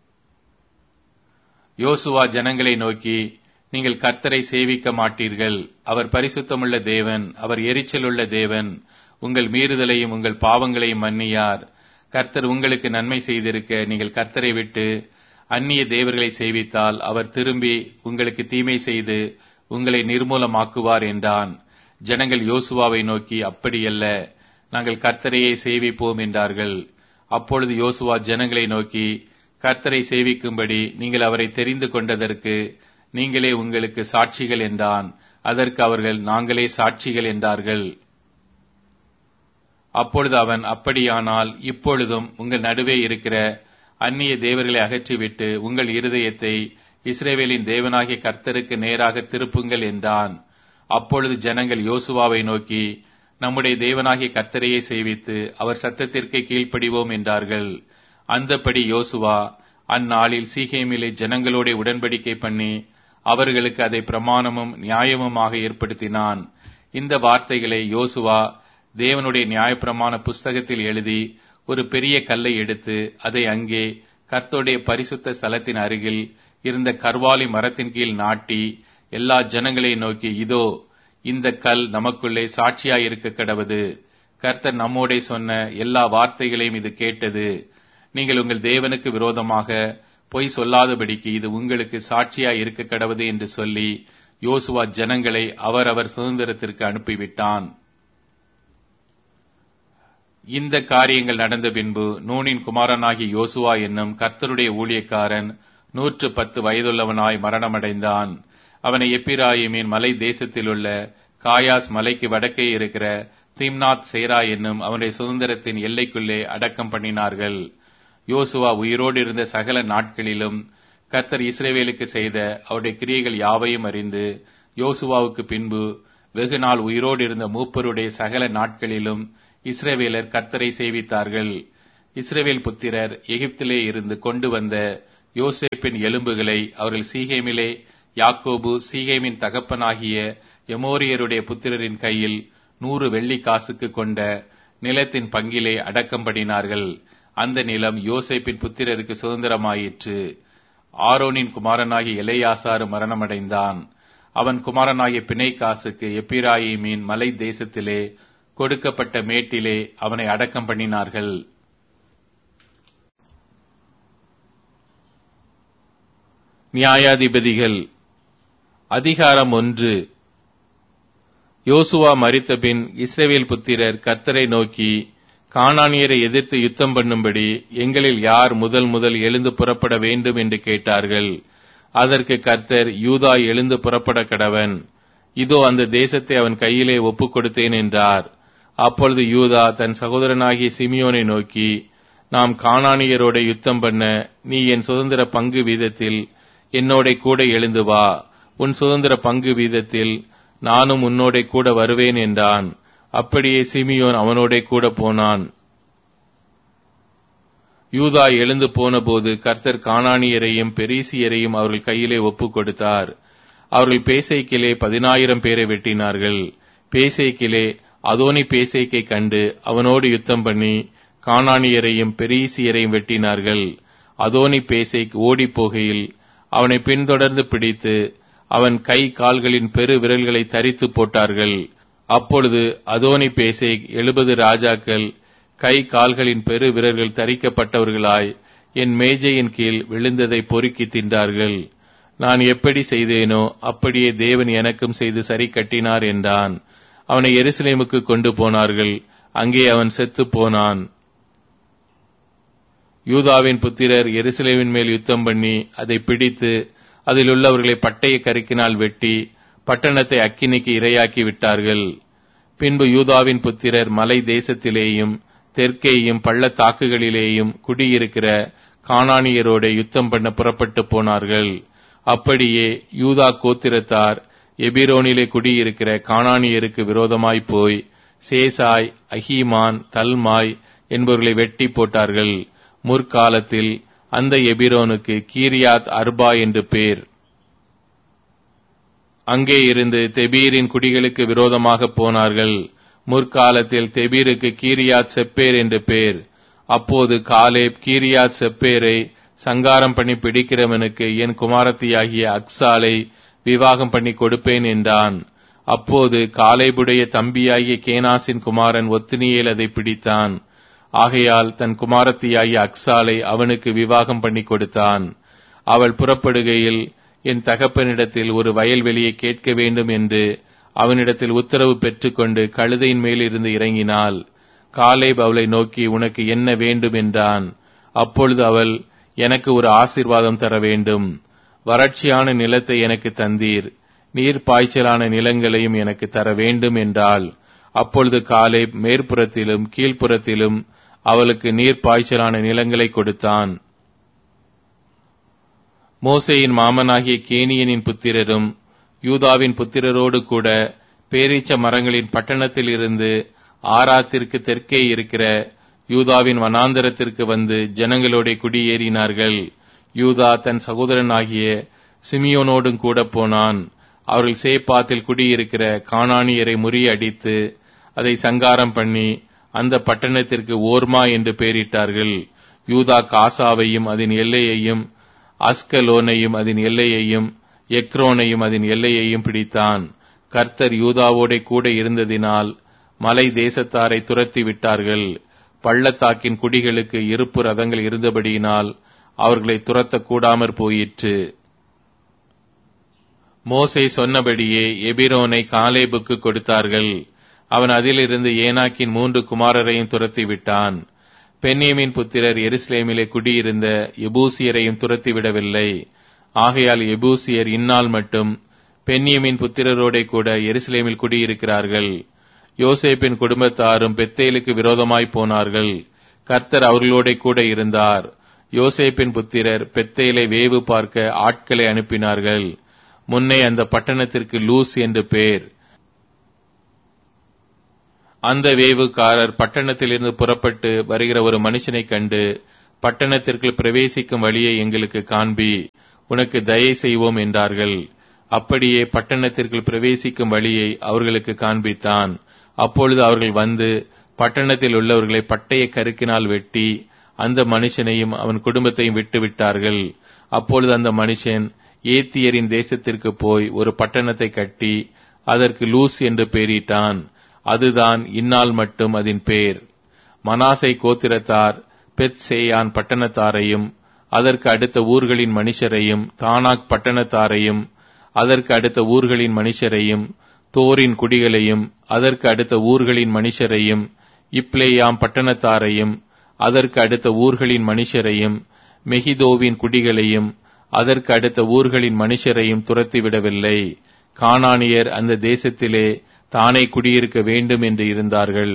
யோசுவா ஜனங்களை நோக்கி, நீங்கள் கர்த்தரை சேவிக்க மாட்டீர்கள். அவர் பரிசுத்தமுள்ள தேவன், அவர் எரிச்சலுள்ள தேவன். உங்கள் மீறுதலையும் உங்கள் பாவங்களையும் மன்னியார். கர்த்தர் உங்களுக்கு நன்மை செய்திருக்க நீங்கள் கர்த்தரை விட்டு அந்நிய தேவர்களை சேவித்தால் அவர் திரும்பி உங்களுக்கு தீமை செய்து உங்களை நிர்மூலமாக்குவார் என்றான். ஜனங்கள் யோசுவாவை நோக்கி, அப்படியல்ல, நாங்கள் கர்த்தரையே சேவிப்போம் என்றார்கள். அப்பொழுது யோசுவா ஜனங்களை நோக்கி, கர்த்தரை சேவிக்கும்படி நீங்கள் அவரை தெரிந்து கொண்டதற்கு நீங்களே உங்களுக்கு சாட்சிகள் என்றான். அதற்கு அவர்கள், நாங்களே சாட்சிகள் என்றார்கள். அப்பொழுது அவன், அப்படியானால் இப்பொழுதும் உங்கள் நடுவே இருக்கிற அந்நிய தேவர்களை அகற்றிவிட்டு உங்கள் இருதயத்தை இஸ்ரவேலின் தேவனாகிய கர்த்தருக்கு நேராக திருப்புங்கள் என்றான். அப்பொழுது ஜனங்கள் யோசுவாவை நோக்கி, நம்முடைய தேவனாகிய கர்த்தரையே சேவித்து அவர் சத்தத்திற்கே கீழ்ப்படிவோம் என்றார்கள். அந்தப்படி யோசுவா அந்நாளில் சீகேமிலே ஜனங்களோட உடன்படிக்கை பண்ணி அவர்களுக்கு அதை பிரமாணமும் நியாயமுமாக ஏற்படுத்தினான். இந்த வார்த்தைகளை யோசுவா தேவனுடைய நியாயப்பிரமாண புஸ்தகத்தில் எழுதி ஒரு பெரிய கல்லை எடுத்து அதை அங்கே கர்த்தருடைய பரிசுத்த ஸ்தலத்தின் அருகில் இருந்த கர்வாலி மரத்தின் கீழ் நாட்டி எல்லா ஜனங்களை நோக்கி, இதோ இந்த கல் நமக்குள்ளே சாட்சியாயிருக்க கடவது. கர்த்தர் நம்மோடே சொன்ன எல்லா வார்த்தைகளையும் இது கேட்டது. நீங்கள் உங்கள் தேவனுக்கு விரோதமாக பொய் சொல்லாதபடிக்கு இது உங்களுக்கு சாட்சியாய் இருக்க கடவது என்று சொல்லி யோசுவா ஜனங்களை அவரவர் சுதந்திரத்திற்கு அனுப்பிவிட்டான். இந்த காரியங்கள் நடந்த பின்பு நூனின் குமாரனாகிய யோசுவா என்னும் கர்த்தருடைய ஊழியக்காரன் நூற்று பத்து வயதுள்ளவனாய் மரணமடைந்தான். அவனை எப்பிராயிமின் மலை தேசத்திலுள்ள காயாஸ் மலைக்கு வடக்கே இருக்கிற திம்னாத் சேரா என்னும் அவனுடைய சுதந்திரத்தின் எல்லைக்குள்ளே அடக்கம் பண்ணினார்கள். யோசுவா உயிரோடு இருந்த சகல நாட்களிலும் கர்த்தர் இஸ்ரவேலுக்கு செய்த அவருடைய கிரியைகள் யாவையும் அறிந்து யோசுவாவுக்கு பின்பு வெகு நாள் உயிரோடு இருந்த மூப்பருடைய சகல நாட்களிலும் இஸ்ரவேலர் கர்த்தரை சேவித்தார்கள். இஸ்ரவேல் புத்திரர் எகிப்திலே இருந்து கொண்டு வந்த யோசேப்பின் எலும்புகளை அவர்கள் சீகேமிலே யாக்கோபு சீகேமின் தகப்பனாகிய எமோரியருடைய புத்திரரின் கையில் நூறு வெள்ளி காசுக்கு கொண்ட நிலத்தின் பங்கிலே அடக்கம் பண்ணினார்கள். அந்த நிலம் யோசேப்பின் புத்திரருக்கு சுதந்திரமாயிற்று. ஆரோனின் குமாரனாகிய எலெயாசாரு மரணமடைந்தான். அவன் குமாரனாகிய பிணைக்காசுக்கு எப்பிராயீமின் மலை தேசத்திலே கொடுக்கப்பட்ட மேட்டிலே அவனை அடக்கம் பண்ணினார்கள். நியாயாதிபதிகள் அதிகாரம் ஒன்று. யோசுவா மரித்தபின் இஸ்ரவேல் புத்திரர் கர்த்தரை நோக்கி, கானானியரை எதிர்த்து யுத்தம் பண்ணும்படி எங்களில் யார் முதல் முதல் எழுந்து புறப்பட வேண்டும் என்று கேட்டார்கள். அதற்கு கர்த்தர், யூதா எழுந்து புறப்பட கடவன், இதோ அந்த தேசத்தை அவன் கையிலே ஒப்புக் கொடுத்தேன் என்றார். அப்பொழுது யூதா தன் சகோதரனாகிய சிமியோனை நோக்கி, நாம் கானானியரோட யுத்தம் பண்ண நீ என் சுதந்திர பங்கு வீதத்தில் என்னோட கூட எழுந்து வா, உன் சுதந்திர பங்கு வீதத்தில் நானும் உன்னோட கூட வருவேன் என்றான். அப்படியே சிமியோன் அவனோட கூட போனான். யூதா எழுந்து போனபோது கர்த்தர் கானானியரையும் பெரிசியரையும் அவர்கள் கையிலே ஒப்புக் கொடுத்தார். அவர்கள் பேசைக்கிலே பதினாயிரம் பேரை வெட்டினார்கள். பேசைக்கிலே அதோனி பேசைக்கை கண்டு அவனோடு யுத்தம் பண்ணி கானானியரையும் பெரிசியரையும் வெட்டினார்கள். அதோனி பேசைக் ஓடி போகையில் அவனை பின்தொடர்ந்து பிடித்து அவன் கை கால்களின் பெரு விரல்களை தரித்து போட்டார்கள். அப்பொழுது அதோனி பேசேக் எழுபது ராஜாக்கள் கை கால்களின் பெரு விரல்கள் தரிக்கப்பட்டவர்களாய் என் மேஜையின் கீழ் விழுந்ததை பொறுக்கி தின்றார்கள். நான் எப்படி செய்தேனோ அப்படியே தேவன் எனக்கும் செய்து சரி கட்டினார் என்றான். அவனை எருசலேமுக்கு கொண்டு போனார்கள். அங்கே அவன் செத்து போனான். யூதாவின் புத்திரர் எருசலேமின் மேல் யுத்தம் பண்ணி அதை பிடித்து அதில் உள்ளவர்களை பட்டய கருக்கினால் வெட்டி பட்டணத்தை அக்கினிக்கு இரையாக்கி விட்டார்கள். பின்பு யூதாவின் புத்திரர் மலை தேசத்திலேயும் தெற்கேயும் பள்ளத்தாக்குகளிலேயும் குடியிருக்கிற கானானியரோட யுத்தம் பண்ண புறப்பட்டு போனார்கள். அப்படியே யூதா கோத்திரத்தார் எபிரோனிலே குடியிருக்கிற கானானியருக்கு விரோதமாய் போய் சேசாய், அஹீமான், தல்மாய் என்பவர்களை வெட்டி போட்டார்கள். முற்காலத்தில் அந்த எபிரோனுக்கு கீரியாத் அர்பா என்று பேர். அங்கே இருந்து தெபீரின் குடிகளுக்கு விரோதமாக போனார்கள். முற்காலத்தில் தெபீருக்கு கீரியாத் செப்பேர் என்று பேர். அப்போது காலேப் கீரியாத் செப்பேரை சங்காரம் பண்ணி பிடிக்கிறவனுக்கு என் குமாரத்தியாகிய அக்சாலை விவாகம் பண்ணி கொடுப்பேன் என்றான். அப்போது காலேபுடைய தம்பியாகிய கேனாசின் குமாரன் ஒத்னியேல் அதை பிடித்தான். ஆகையால் தன் குமாரத்தியாகிய அக்சாலை அவனுக்கு விவாகம் பண்ணி கொடுத்தான். அவள் புறப்படுகையில் என் தகப்பனிடத்தில் ஒரு வயல்வெளியை கேட்க வேண்டும் என்று அவனிடத்தில் உத்தரவு பெற்றுக்கொண்டு கழுதையின் மேலிருந்து இறங்கினாள். காலேப் அவளை நோக்கி, உனக்கு என்ன வேண்டும் என்றான். அப்பொழுது அவள், எனக்கு ஒரு ஆசீர்வாதம் தர வேண்டும். வறட்சியான நிலத்தை எனக்கு தந்தீர், நீர் பாய்ச்சலான நிலங்களையும் எனக்கு தர வேண்டும் என்றாள். அப்பொழுது காலேப் மேற்புறத்திலும் கீழ்ப்புறத்திலும் அவளுக்கு நீர் பாய்ச்சலான நிலங்களை கொடுத்தான். மோசேயின் மாமனாகிய கேனியனின் புத்திரரும் யூதாவின் புத்திரரோடு கூட பேரீச்ச மரங்களின் பட்டணத்தில் இருந்து ஆராத்திற்கு தெற்கே இருக்கிற யூதாவின் வனாந்தரத்திற்கு வந்து ஜனங்களோட குடியேறினார்கள். யூதா தன் சகோதரனாகிய சிமியோனோடும் கூட போனான். அவர்கள் சேப்பாத்தில் குடியிருக்கிற கானானியரை முறியடித்து அதை சங்காரம் பண்ணி அந்த பட்டணத்திற்கு ஓர்மா என்று பெயரிட்டார்கள். யூதா காசாவையும் அதன் எல்லையையும், அஸ்கலோனையும் அதன் எல்லையையும், எக்ரோனையும் அதன் எல்லையையும் பிடித்தான். கர்த்தர் யூதாவோட கூட இருந்ததினால் மலை தேசத்தாரை துரத்தி விட்டார்கள். பள்ளத்தாக்கின் குடிகளுக்கு இருப்பு ரதங்கள் இருந்தபடியினால் அவர்களை துரத்த கூடாமற் போயிற்று. மோசே சொன்னபடியே எபிரோனை காலேபுக்கு கொடுத்தார்கள். அவன் அதிலிருந்து ஏனாக்கின் மூன்று குமாரரையும் துரத்தி விட்டான். பென்யமீன் புத்திரர் எருசலேமிலே குடியிருந்த எபூசியரையும் துரத்திவிடவில்லை. ஆகையால் எபூசியர் இந்நாள் மட்டும் பென்யமீன் புத்திரரோட கூட எருசலேமில் குடியிருக்கிறார்கள். யோசேப்பின் குடும்பத்தாரும் பெத்தேலுக்கு விரோதமாய் போனார்கள். கர்த்தர் அவர்களோட கூட இருந்தார். யோசேப்பின் புத்திரர் பெத்தேலை வேவு பார்க்க ஆட்களை அனுப்பினார்கள். முன்னே அந்த பட்டணத்திற்கு லூஸ் என்று பேர். அந்த வேவுக்காரர் பட்டணத்திலிருந்து புறப்பட்டு வருகிற ஒரு மனுஷனை கண்டு, பட்டணத்திற்குள் பிரவேசிக்கும் வழியை எங்களுக்கு காண்பி, உனக்கு தயை செய்வோம் என்றார்கள். அப்படியே பட்டணத்திற்குள் பிரவேசிக்கும் வழியை அவர்களுக்கு காண்பித்தான். அப்பொழுது அவர்கள் வந்து பட்டணத்தில் உள்ளவர்களை பட்டய கருக்கினால் வெட்டி அந்த மனுஷனையும் அவன் குடும்பத்தையும் விட்டு விட்டார்கள். அப்பொழுது அந்த மனுஷன் ஏத்தியரின் தேசத்திற்கு போய் ஒரு பட்டணத்தை கட்டி அதற்கு லூஸ் என்று பெயரிட்டான். அதுதான் இந்நாள் மட்டும் அதன் பேர். மனாசை கோத்திரத்தார் பெத்சேயான் பட்டணத்தாரையும் அதற்கு அடுத்த ஊர்களின் மனுஷரையும், தானாக் பட்டணத்தாரையும் அதற்கு அடுத்த ஊர்களின் மனுஷரையும், தோரின் குடிகளையும் அதற்கு அடுத்த ஊர்களின் மனுஷரையும், இப்ளேயாம் பட்டணத்தாரையும் அதற்கு அடுத்த ஊர்களின் மனுஷரையும், மெகிதோவின் குடிகளையும் அதற்கு அடுத்த ஊர்களின் மனுஷரையும் துரத்திவிடவில்லை. கானானியர் அந்த தேசத்திலே தானே குடியிருக்க வேண்டும் என்று இருந்தார்கள்.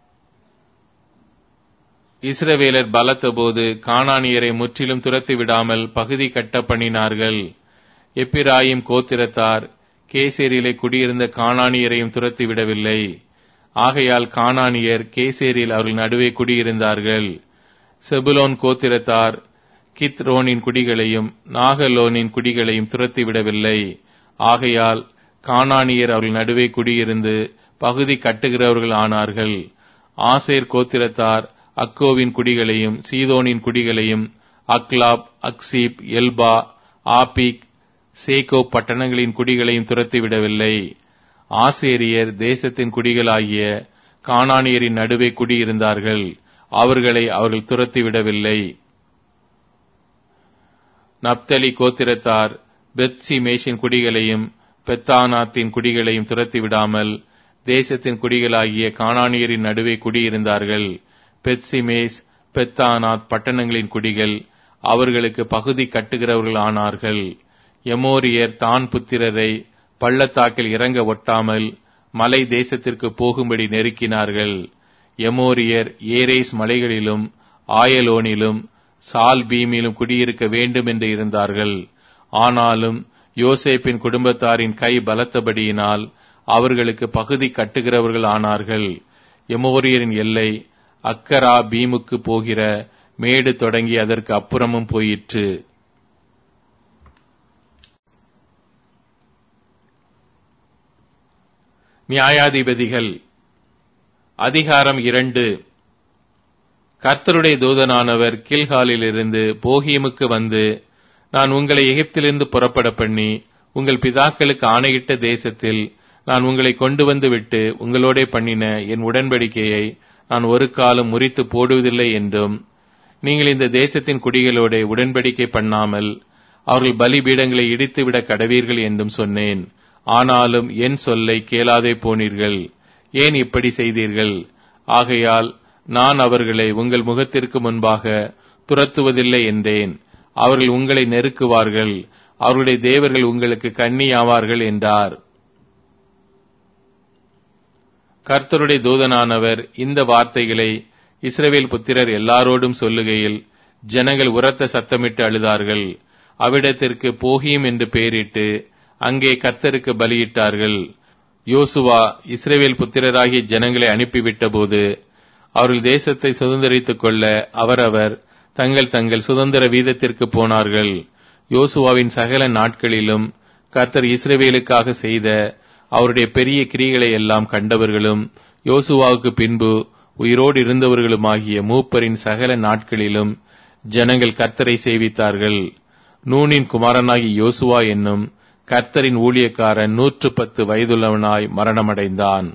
இஸ்ரவேலர் பலத்தபோது கானானியரை முற்றிலும் துரத்திவிடாமல் பகுதி கட்ட பண்ணினார்கள். எப்பிராயிம் கோத்திரத்தார் கேசேரிலே குடியிருந்த கானானியரையும் துரத்திவிடவில்லை. ஆகையால் கானானியர் கேசேரில் அவர்கள் நடுவே குடியிருந்தார்கள். செபுலோன் கோத்திரத்தார் கித்ரோனின் குடிகளையும் நாகலோனின் குடிகளையும் துரத்திவிடவில்லை. ஆகையால் கானானியர் அவர்கள் நடுவே குடியிருந்து பகுதி கட்டுகிறவர்கள் ஆனார்கள். ஆசேர் கோத்திரத்தார் அக்கோவின் குடிகளையும் சீதோனின் குடிகளையும் அக்லாப், அக்சீப், எல்பா, ஆபிக், சேகோ பட்டணங்களின் குடிகளையும் துரத்திவிடவில்லை. ஆசேரியர் தேசத்தின் குடிகளாகிய கானானியரின் நடுவே குடியிருந்தார்கள். அவர்களை அவர்கள் துரத்திவிடவில்லை. நப்தலி கோத்திரத்தார் பெத்சிமேஷின் குடிகளையும் பெத்தானாத்தின் குடிகளையும் துரத்திவிடாமல் தேசத்தின் குடிகளாகிய கானானியரின் நடுவே குடியிருந்தார்கள். பெத்சிமேஸ், பெத்தானாத் பட்டணங்களின் குடிகள் அவர்களுக்கு பகுதி கட்டுகிறவர்கள் ஆனார்கள். எமோரியர் தான் புத்திரரை பள்ளத்தாக்கில் இறங்க ஒட்டாமல் மலை தேசத்திற்கு போகும்படி நெருக்கினார்கள். எமோரியர் ஏரேஸ் மலைகளிலும் ஆயலோனிலும் சால் பீமிலும் குடியிருக்க வேண்டும் என்று இருந்தார்கள். ஆனாலும் யோசேப்பின் குடும்பத்தாரின் கை பலத்தபடியினால் அவர்களுக்கு பகுதி கட்டுகிறவர்கள் ஆனார்கள். எமோரியரின் எல்லை அக்கரா பீமுக்கு போகிற மேடு தொடங்கி அதற்கு அப்புறமும் போயிற்று. நியாயாதிபதிகள் அதிகாரம் இரண்டு. கர்த்தருடைய தூதனானவர் கில்காலிலிருந்து போகியமுக்கு வந்து, நான் உங்களை எகிப்திலிருந்து புறப்பட பண்ணி உங்கள் பிதாக்களுக்கு ஆணையிட்ட தேசத்தில் நான் உங்களை கொண்டு வந்து விட்டு உங்களோடே பண்ணின என் உடன்படிக்கையை நான் ஒரு காலம் முறித்து போடுவதில்லை என்றும், நீங்கள் இந்த தேசத்தின் குடிகளோட உடன்படிக்கை பண்ணாமல் அவர்கள் பலிபீடங்களை இடித்துவிட கடவீர்கள் என்றும் சொன்னேன். ஆனாலும் என் சொல்லை கேளாதே போனீர்கள். ஏன் இப்படி செய்தீர்கள்? ஆகையால் நான் அவர்களை உங்கள் முகத்திற்கு முன்பாக துரத்துவதில்லை என்றேன். அவர்கள் உங்களை நெருக்குவார்கள், அவர்களுடைய தேவர்கள் உங்களுக்கு கண்ணியாவார்கள் என்றார். கர்த்தருடைய தூதனானவர் இந்த வார்த்தைகளை இஸ்ரவேல் புத்திரர் எல்லாரோடும் சொல்லுகையில் ஜனங்கள் உரத்த சத்தமிட்டு அழுதார்கள். அவ்விடத்திற்கு போகியும் என்று பெயரிட்டு அங்கே கர்த்தருக்கு பலியிட்டார்கள். யோசுவா இஸ்ரவேல் புத்திரராகிய ஜனங்களை அனுப்பிவிட்ட போது அவர்கள் தேசத்தை சுதந்திரித்துக் கொள்ள அவரவர் தங்கள் தங்கள் சுதந்திர வீதத்திற்கு போனார்கள். யோசுவாவின் சகல நாட்களிலும் கர்த்தர் இஸ்ரவேலுக்காக செய்த அவருடைய பெரிய கிரியைகளை எல்லாம் கண்டவர்களும் யோசுவாவுக்கு பின்பு உயிரோடு இருந்தவர்களுமாகிய மூப்பரின் சகல நாட்களிலும் ஜனங்கள் கர்த்தரை சேவித்தார்கள். நூனின் குமாரனாகி யோசுவா என்னும் கர்த்தரின் ஊழியக்காரன் நூற்று பத்து வயதுள்ளவனாய் மரணமடைந்தான்.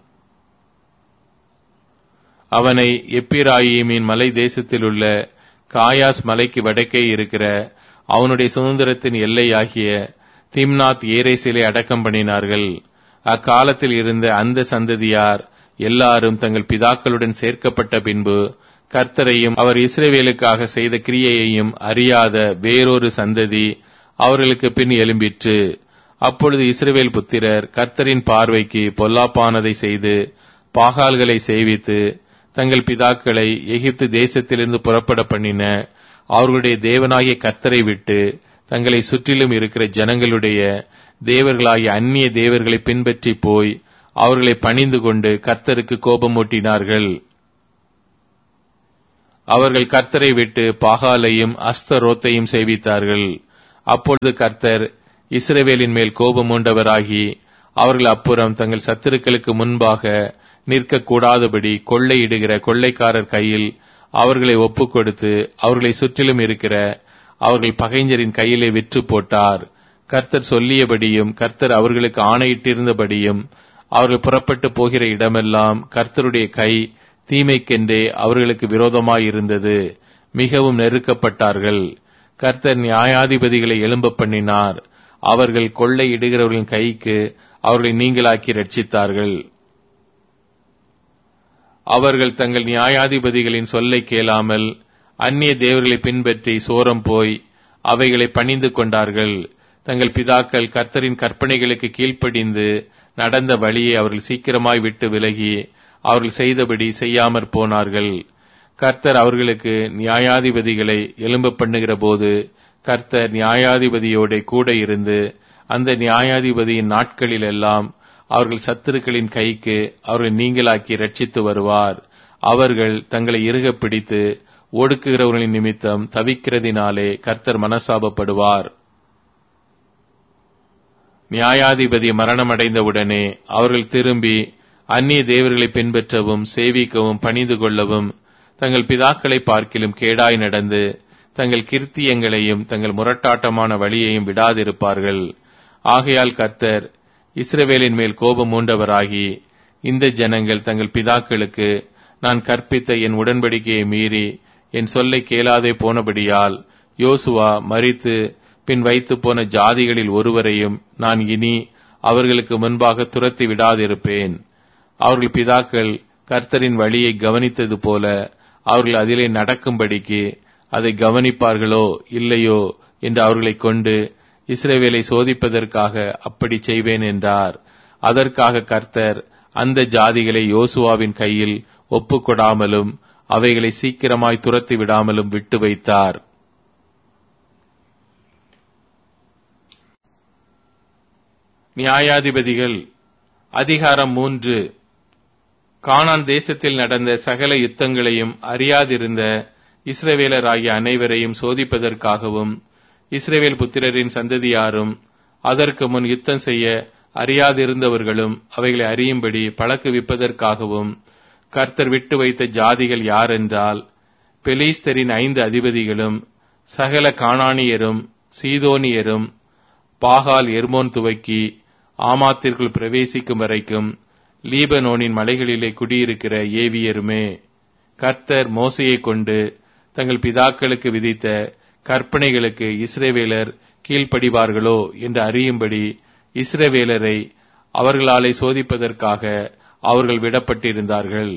அவனை எப்பிராயீமின் மலை தேசத்தில் உள்ள காயாஸ் மலைக்கு வடக்கே இருக்கிற அவனுடைய சுதந்திரத்தின் எல்லையாகிய திம்னாத் ஏரேசிலே அடக்கம் பண்ணினார்கள். அக்காலத்தில் இருந்த அந்த சந்ததியார் எல்லாரும் தங்கள் பிதாக்களுடன் சேர்க்கப்பட்ட பின்பு கர்த்தரையும் அவர் இஸ்ரவேலுக்காக செய்த கிரியையையும் அறியாத வேறொரு சந்ததி அவர்களுக்கு பின் எழும்பிற்று. அப்பொழுது இஸ்ரவேல் புத்திரர் கர்த்தரின் பார்வைக்கு பொல்லாப்பானதை செய்து பாகால்களை சேவித்து தங்கள் பிதாக்களை எகிப்து தேசத்திலிருந்து புறப்பட பண்ணின அவர்களுடைய தேவனாகிய கர்த்தரை விட்டு தங்களை சுற்றிலும் இருக்கிற ஜனங்களுடைய தேவர்களாகிய அந்நிய தேவர்களை பின்பற்றி போய் அவர்களை பணிந்து கொண்டு கர்த்தருக்கு கோபமூட்டினார்கள். அவர்கள் கர்த்தரை விட்டு பாகாலையும் அஸ்தரோத்தையும் சேவித்தார்கள். அப்பொழுது கர்த்தர் இஸ்ரவேலின் மேல் கோபமூண்டவராகி அவர்கள் அப்புறம் தங்கள் சத்துருக்களுக்கு முன்பாக நிற்கக்கூடாதபடி கொள்ளையிடுகிற கொள்ளைக்காரர் கையில் அவர்களை ஒப்புக் கொடுத்து அவர்களை சுற்றிலும் இருக்கிற அவர்கள் பகைஞரின் கையிலே விற்று போட்டார். கர்த்தர் சொல்லியபடியும் கர்த்தர் அவர்களுக்கு ஆணையிட்டிருந்தபடியும் அவர்கள் புறப்பட்டு போகிற இடமெல்லாம் கர்த்தருடைய கை தீமைக்கென்றே அவர்களுக்கு விரோதமாயிருந்தது. மிகவும் நெருக்கப்பட்டார்கள். கர்த்தர் நியாயாதிபதிகளை எழும்ப பண்ணினார். அவர்கள் கொள்ளையிடுகிறவர்களின் கைக்கு அவர்களை நீங்களாக்கி ரட்சித்தார்கள். அவர்கள் தங்கள் நியாயாதிபதிகளின் சொல்லை கேளாமல் அந்நிய தேவர்களை பின்பற்றி சோரம் போய் அவைகளை பணிந்து கொண்டார்கள். தங்கள் பிதாக்கள் கர்த்தரின் கற்பனைகளுக்கு கீழ்ப்படிந்து நடந்த வழியை அவர்கள் சீக்கிரமாய் விட்டு விலகி அவர்கள் செய்தபடி செய்யாமற் போனார்கள். கர்த்தர் அவர்களுக்கு நியாயாதிபதிகளை எழும்ப பண்ணுகிற போது கர்த்தர் நியாயாதிபதியோட கூட இருந்து அந்த நியாயாதிபதியின் நாட்களில் எல்லாம் அவர்கள் சத்துருக்களின் கைக்கு அவர்கள் நீங்களாக்கி ரட்சித்து வருவார். அவர்கள் தங்களை இறுக பிடித்து ஒடுக்குகிறவர்களின் நிமித்தம் தவிக்கிறதினாலே கர்த்தர் மனசாபப்படுவார். நியாயாதிபதி மரணமடைந்தவுடனே அவர்கள் திரும்பி அந்நிய தேவர்களை பின்பற்றவும் சேவிக்கவும் பணிந்து கொள்ளவும் தங்கள் பிதாக்களை பார்க்கிலும் கேடாய் நடந்து தங்கள் கிருத்தியங்களையும் தங்கள் முரட்டாட்டமான வழியையும் விடாதிருப்பார்கள். ஆகையால் கர்த்தர் இஸ்ரவேலின் மேல் கோபம் மூண்டவராகி இந்த ஜனங்கள் தங்கள் பிதாக்களுக்கு நான் கற்பித்த என் உடன்படிக்கையை மீறி என் சொல்லை கேளாதே போனபடியால் யோசுவா மரித்து பின் வைத்து போன ஜாதிகளில் ஒருவரையும் நான் இனி அவர்களுக்கு முன்பாக துரத்தி விடாதிருப்பேன். அவர்கள் பிதாக்கள் கர்த்தரின் வழியை கவனித்தது போல அவர்கள் அதிலே நடக்கும்படிக்கு அதை கவனிப்பார்களோ இல்லையோ என்று அவர்களை கொண்டு இஸ்ரவேலை சோதிப்பதற்காக அப்படி செய்வேன் என்றார். அதற்காக கர்த்தர் அந்த ஜாதிகளை யோசுவாவின் கையில் ஒப்புக்கொடாமலும் அவைகளை சீக்கிரமாய் துரத்தி விடாமலும் விட்டு வைத்தார். நியாயாதிபதிகள் அதிகாரம் மூன்று. கானான் தேசத்தில் நடந்த சகல யுத்தங்களையும் அறியாதிருந்த இஸ்ரவேலராகிய அனைவரையும் சோதிப்பதற்காகவும் இஸ்ரவேல் புத்திரரின் சந்ததியாரும் அதற்கு முன் யுத்தம் செய்ய அறியாதிருந்தவர்களும் அவைகளை அறியும்படி பழக்குவிப்பதற்காகவும் கர்த்தர் விட்டு வைத்த ஜாதிகள் யாரென்றால் பெலிஸ்தரின் ஐந்து அதிபதிகளும் சகல கானானியரும் சீதோனியரும் பாகால் எர்மோன் துவக்கி ஆமாத்திற்குள் பிரவேசிக்கும் வரைக்கும் லீபனோனின் மலைகளிலே குடியிருக்கிற ஏவியருமே. கர்த்தர் மோசையை கொண்டு தங்கள் பிதாக்களுக்கு விதித்த கற்பனைகளுக்கு இஸ்ரவேலர் கீழ்ப்படிவார்களோ என்று அறியும்படி இஸ்ரவேலரை அவர்களாலே சோதிப்பதற்காக அவர்கள் விடப்பட்டிருந்தார்கள்.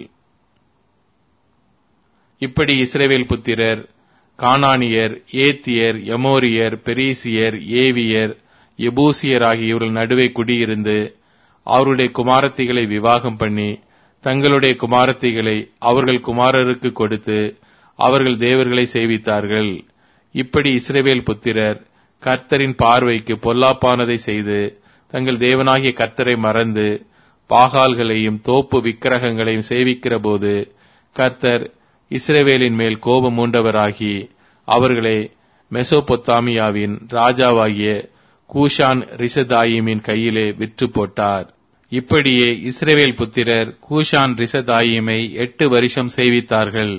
இப்படி இஸ்ரவேல் புத்திரர் கானானியர், ஏத்தியர், எமோரியர், பெரிசியர், ஏவியர், எபூசியர் ஆகிய இவர்கள் நடுவே குடியிருந்து அவருடைய குமாரத்திகளை விவாகம் பண்ணி தங்களுடைய குமாரத்திகளை அவர்கள் குமாரருக்கு கொடுத்து அவர்கள் தேவர்களை சேவித்தார்கள். இப்படி இஸ்ரவேல் புத்திரர் கர்த்தரின் பார்வைக்கு பொல்லாப்பானதை செய்து தங்கள் தேவனாகிய கர்த்தரை மறந்து பாகால்களையும் தோப்பு விக்கிரகங்களையும் சேவிக்கிற போது கர்த்தர் இஸ்ரவேலின் மேல் கோபம் மூண்டவராகி அவர்களை மெசொப்பொத்தாமியாவின் ராஜாவாகிய கூஷான் ரிஷதாயிமின் கையிலே விற்று போட்டார். இப்படியே இஸ்ரவேல் புத்திரர் கூஷான் ரிஷதாயிமை எட்டு வருஷம் சேவித்தார்கள்.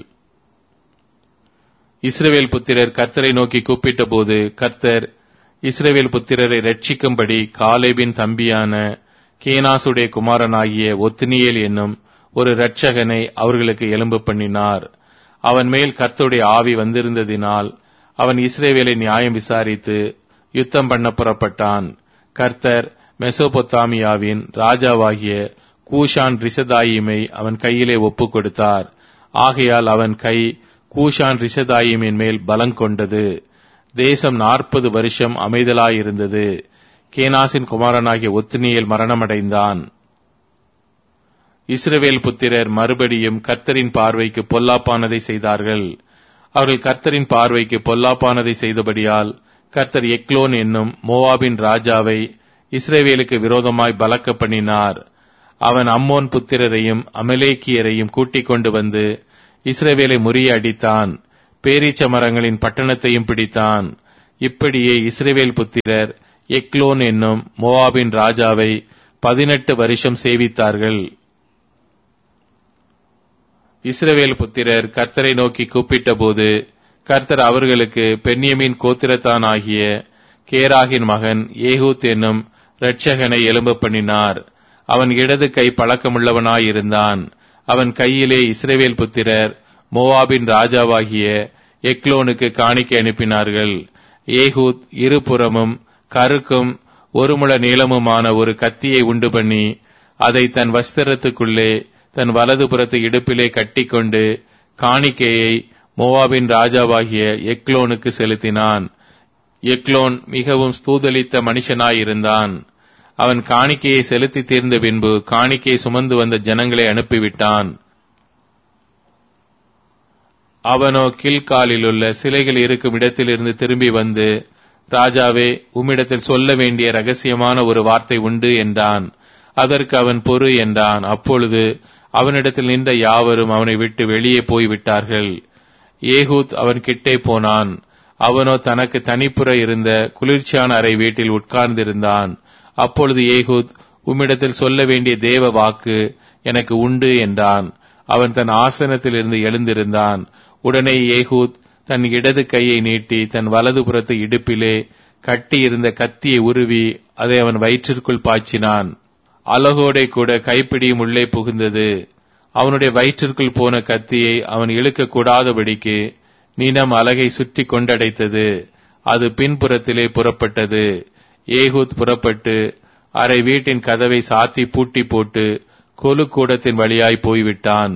இஸ்ரவேல் புத்திரர் கர்த்தரை நோக்கி கூப்பிட்ட போது கர்த்தர் இஸ்ரவேல் புத்திரரை ரட்சிக்கும்படி காலேபின் தம்பியான கேனாசுடைய குமாரனாகிய ஒத்னியேல் என்னும் ஒரு இரட்சகனை அவர்களுக்கு எலும்பு பண்ணினார். அவன் மேல் கர்த்தருடைய ஆவி வந்திருந்ததினால் அவன் இஸ்ரவேலை நியாயம் விசாரித்து யுத்தம் பண்ண புறப்பட்டான். கர்த்தர் மெசொப்பொத்தாமியாவின் ராஜாவாகிய கூஷான் ரிஷதாயிமை அவன் கையிலே ஒப்புக் கொடுத்தார். ஆகையால் அவன் கை கூஷான் ரிஷதாயிமின் மேல் பலம் கொண்டது. தேசம் நாற்பது வருஷம் அமைதலாயிருந்தது. கேனாசின் குமாரனாகிய ஒத்னியேல் மரணமடைந்தான். இஸ்ரவேல் புத்திரர் மறுபடியும் கர்த்தரின் பார்வைக்கு பொல்லாப்பானதை செய்தார்கள். அவர்கள் கர்த்தரின் பார்வைக்கு பொல்லாப்பானதை செய்தபடியால் கர்த்தர் எக்லோன் என்னும் மோவாபின் ராஜாவை இஸ்ரவேலுக்கு விரோதமாய் பலக்க பண்ணினார். அவன் அம்மோன் புத்திரரையும் அமலேக்கியரையும் கூட்டிக் கொண்டு வந்து இஸ்ரவேலை முறியடித்தான். பேரீச்ச மரங்களின் பட்டணத்தையும் பிடித்தான். இப்படியே இஸ்ரவேல் புத்திரர் எக்லோன் என்னும் மோவாபின் ராஜாவை பதினெட்டு வருஷம் சேவித்தார்கள். இஸ்ரவேல் புத்திரர் கர்த்தரை நோக்கி கூப்பிட்ட போது கர்த்தர் அவர்களுக்கு பென்யமீன் கோத்திரத்தான் ஆகிய கேராகின் மகன் ஏகூத் என்னும் இரட்சகனை எழும்ப பண்ணினார். அவன் இடது கை பழக்கமுள்ளவனாயிருந்தான். அவன் கையிலே இஸ்ரவேல் புத்திரர் மோவாபின் ராஜாவாகிய எக்லோனுக்கு காணிக்கை அனுப்பினார்கள். ஏகூத் இருபுறமும் கருக்கும் ஒரு முழ நீளமுமான ஒரு கத்தியை உண்டு பண்ணி அதை தன் வஸ்திரத்துக்குள்ளே தன் வலது புறத்து இடுப்பிலே கட்டிக்கொண்டு காணிக்கையை மோவாபின் ராஜாவாகிய எக்லோனுக்கு செலுத்தினான். எக்லோன் மிகவும் ஸ்தூதலித்த மனுஷனாயிருந்தான். அவன் காணிக்கையை செலுத்தி தீர்ந்த பின்பு காணிக்கையை சுமந்து வந்த ஜனங்களை அனுப்பிவிட்டான். அவனோ கில்காலில் உள்ள சிலைகள் இருக்கும் இடத்திலிருந்து திரும்பி வந்து, ராஜாவே, உம்மிடத்தில் சொல்ல வேண்டிய ரகசியமான ஒரு வார்த்தை உண்டு என்றான். அதற்கு அவன் பொறு என்றான். அப்பொழுது அவனிடத்தில் நின்ற யாவரும் அவனை விட்டு வெளியே போய்விட்டார்கள். ஏகூத் அவன் கிட்டே போனான். அவனோ தனக்கு தனிப்புற இருந்த குளிர்ச்சியான அறை வீட்டில் உட்கார்ந்திருந்தான். அப்பொழுது ஏகூத், உம்மிடத்தில் சொல்ல வேண்டிய தேவ வாக்கு எனக்கு உண்டு என்றான். அவன் தன் ஆசனத்தில் இருந்து எழுந்திருந்தான். உடனே ஏகூத் தன் இடது கையை நீட்டி தன் வலது புறத்து இடுப்பிலே கட்டி இருந்த கத்தியை உருவி அதை அவன் வயிற்றிற்குள் பாய்ச்சினான். அலகோடை கூட கைப்பிடியும் உள்ளே புகுந்தது. அவனுடைய வயிற்றிற்குள் போன கத்தியை அவன் இழுக்க கூடாதபடிக்கு நீனம் அலகை சுற்றி கொண்டடைத்தது. அது பின்புறத்திலே புறப்பட்டது. ஏகூத் புறப்பட்டு அரை வீட்டின் கதவை சாத்தி பூட்டி போட்டு கொலு கூடத்தின் வழியாய் போய்விட்டான்.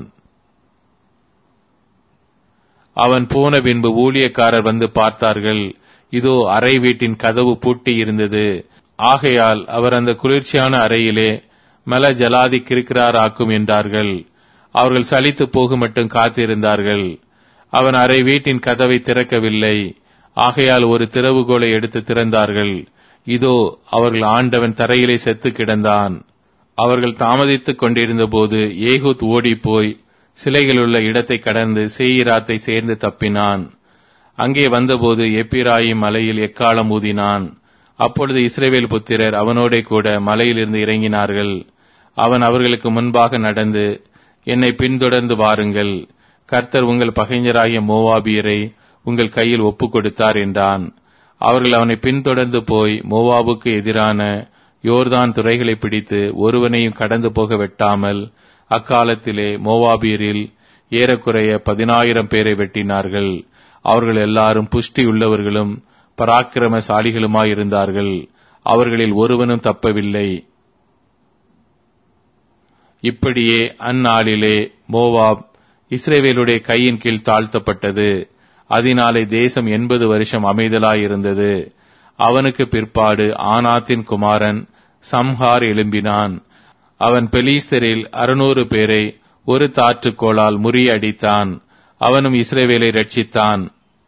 அவன் போன பின்பு ஊழியக்காரர் வந்து பார்த்தார்கள். இதோ அறை வீட்டின் கதவு பூட்டி இருந்தது. ஆகையால் அவர் அந்த குளிர்ச்சியான அறையிலே மல ஜலாதி கிருக்கிறாராக்கும் என்றார்கள். அவர்கள் சலித்து போக மட்டும் காத்திருந்தார்கள். அவன் அறை வீட்டின் கதவை திறக்கவில்லை. ஆகையால் ஒரு திறவுகோலை எடுத்து திறந்தார்கள். இதோ அவர்கள் ஆண்டவன் தரையிலே செத்து கிடந்தான். அவர்கள் தாமதித்துக் கொண்டிருந்த போது ஏகூத் ஓடிப்போய் சிலைகளுள்ள இடத்தை கடந்து சேயிராத்தை சேர்ந்து தப்பினான். அங்கே வந்தபோது எப்பிராயிம் மலையில் எக்காளம் ஊதினான். அப்பொழுது இஸ்ரவேல் புத்திரர் அவனோடே கூட மலையிலிருந்து இறங்கினார்கள். அவன் அவர்களுக்கு முன்பாக நடந்து, என்னை பின்தொடர்ந்து வாருங்கள், கர்த்தர் உங்கள் பகைஞராகிய மோவாபியரை உங்கள் கையில் ஒப்புக் கொடுத்தார் என்றான். அவர்கள் அவனை பின்தொடர்ந்து போய் மோவாபுக்கு எதிரான யோர்தான் துறைகளை பிடித்து ஒருவனையும் கடந்து போக வெட்டாமல் அக்காலத்திலே மோவாபியரில் ஏறக்குறைய பதினாயிரம் பேரை வெட்டினார்கள். அவர்கள் எல்லாரும் புஷ்டி உள்ளவர்களும் பராக்கிரமசாலிகளுமாயிருந்தார்கள். அவர்களில் ஒருவனும் தப்பவில்லை. இப்படியே அந்நாளிலே மோவாப் இஸ்ரவேலுடைய கையின் கீழ் தாழ்த்தப்பட்டது. அதனாலே தேசம் எண்பது வருஷம் அமைதலாயிருந்தது. அவனுக்கு பிற்பாடு ஆனாத்தின் குமாரன் சம்ஹார் எழும்பினான். அவன் பெலிஸ்தரில் அறுநூறு பேரை ஒரு தாற்றுக்கோளால் முறியடித்தான். அவனும் இஸ்ரவேலை ரட்சித்தான்.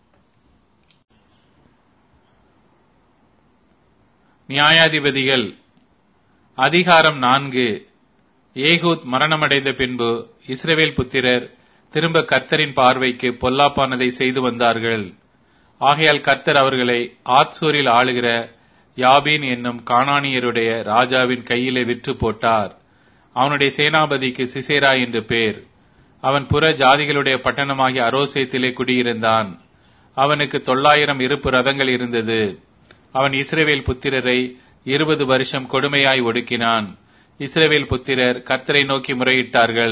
நியாயாதிபதிகள் அதிகாரம் நான்கு. ஏகூத் மரணமடைந்த பின்பு இஸ்ரவேல் புத்திரர் திரும்ப கர்த்தரின் பார்வைக்கு பொல்லாப்பானதை செய்து வந்தார்கள். ஆகையால் கர்த்தர் அவர்களை ஆத்சூரில் ஆளுகிற யாபீன் என்னும் கானானியருடைய ராஜாவின் கையிலே விற்று போட்டார். அவனுடைய சேனாபதிக்கு சிசேரா என்று பேர். அவன் புற ஜாதிகளுடைய பட்டணமாகிய அரோசேத்திலே குடியிருந்தான். அவனுக்கு தொள்ளாயிரம் இருப்பு ரதங்கள் இருந்தது. அவன் இஸ்ரவேல் புத்திரரை இருபது வருஷம் கொடுமையாய் ஒடுக்கினான். இஸ்ரவேல் புத்திரர் கர்த்தரை நோக்கி முறையிட்டார்கள்.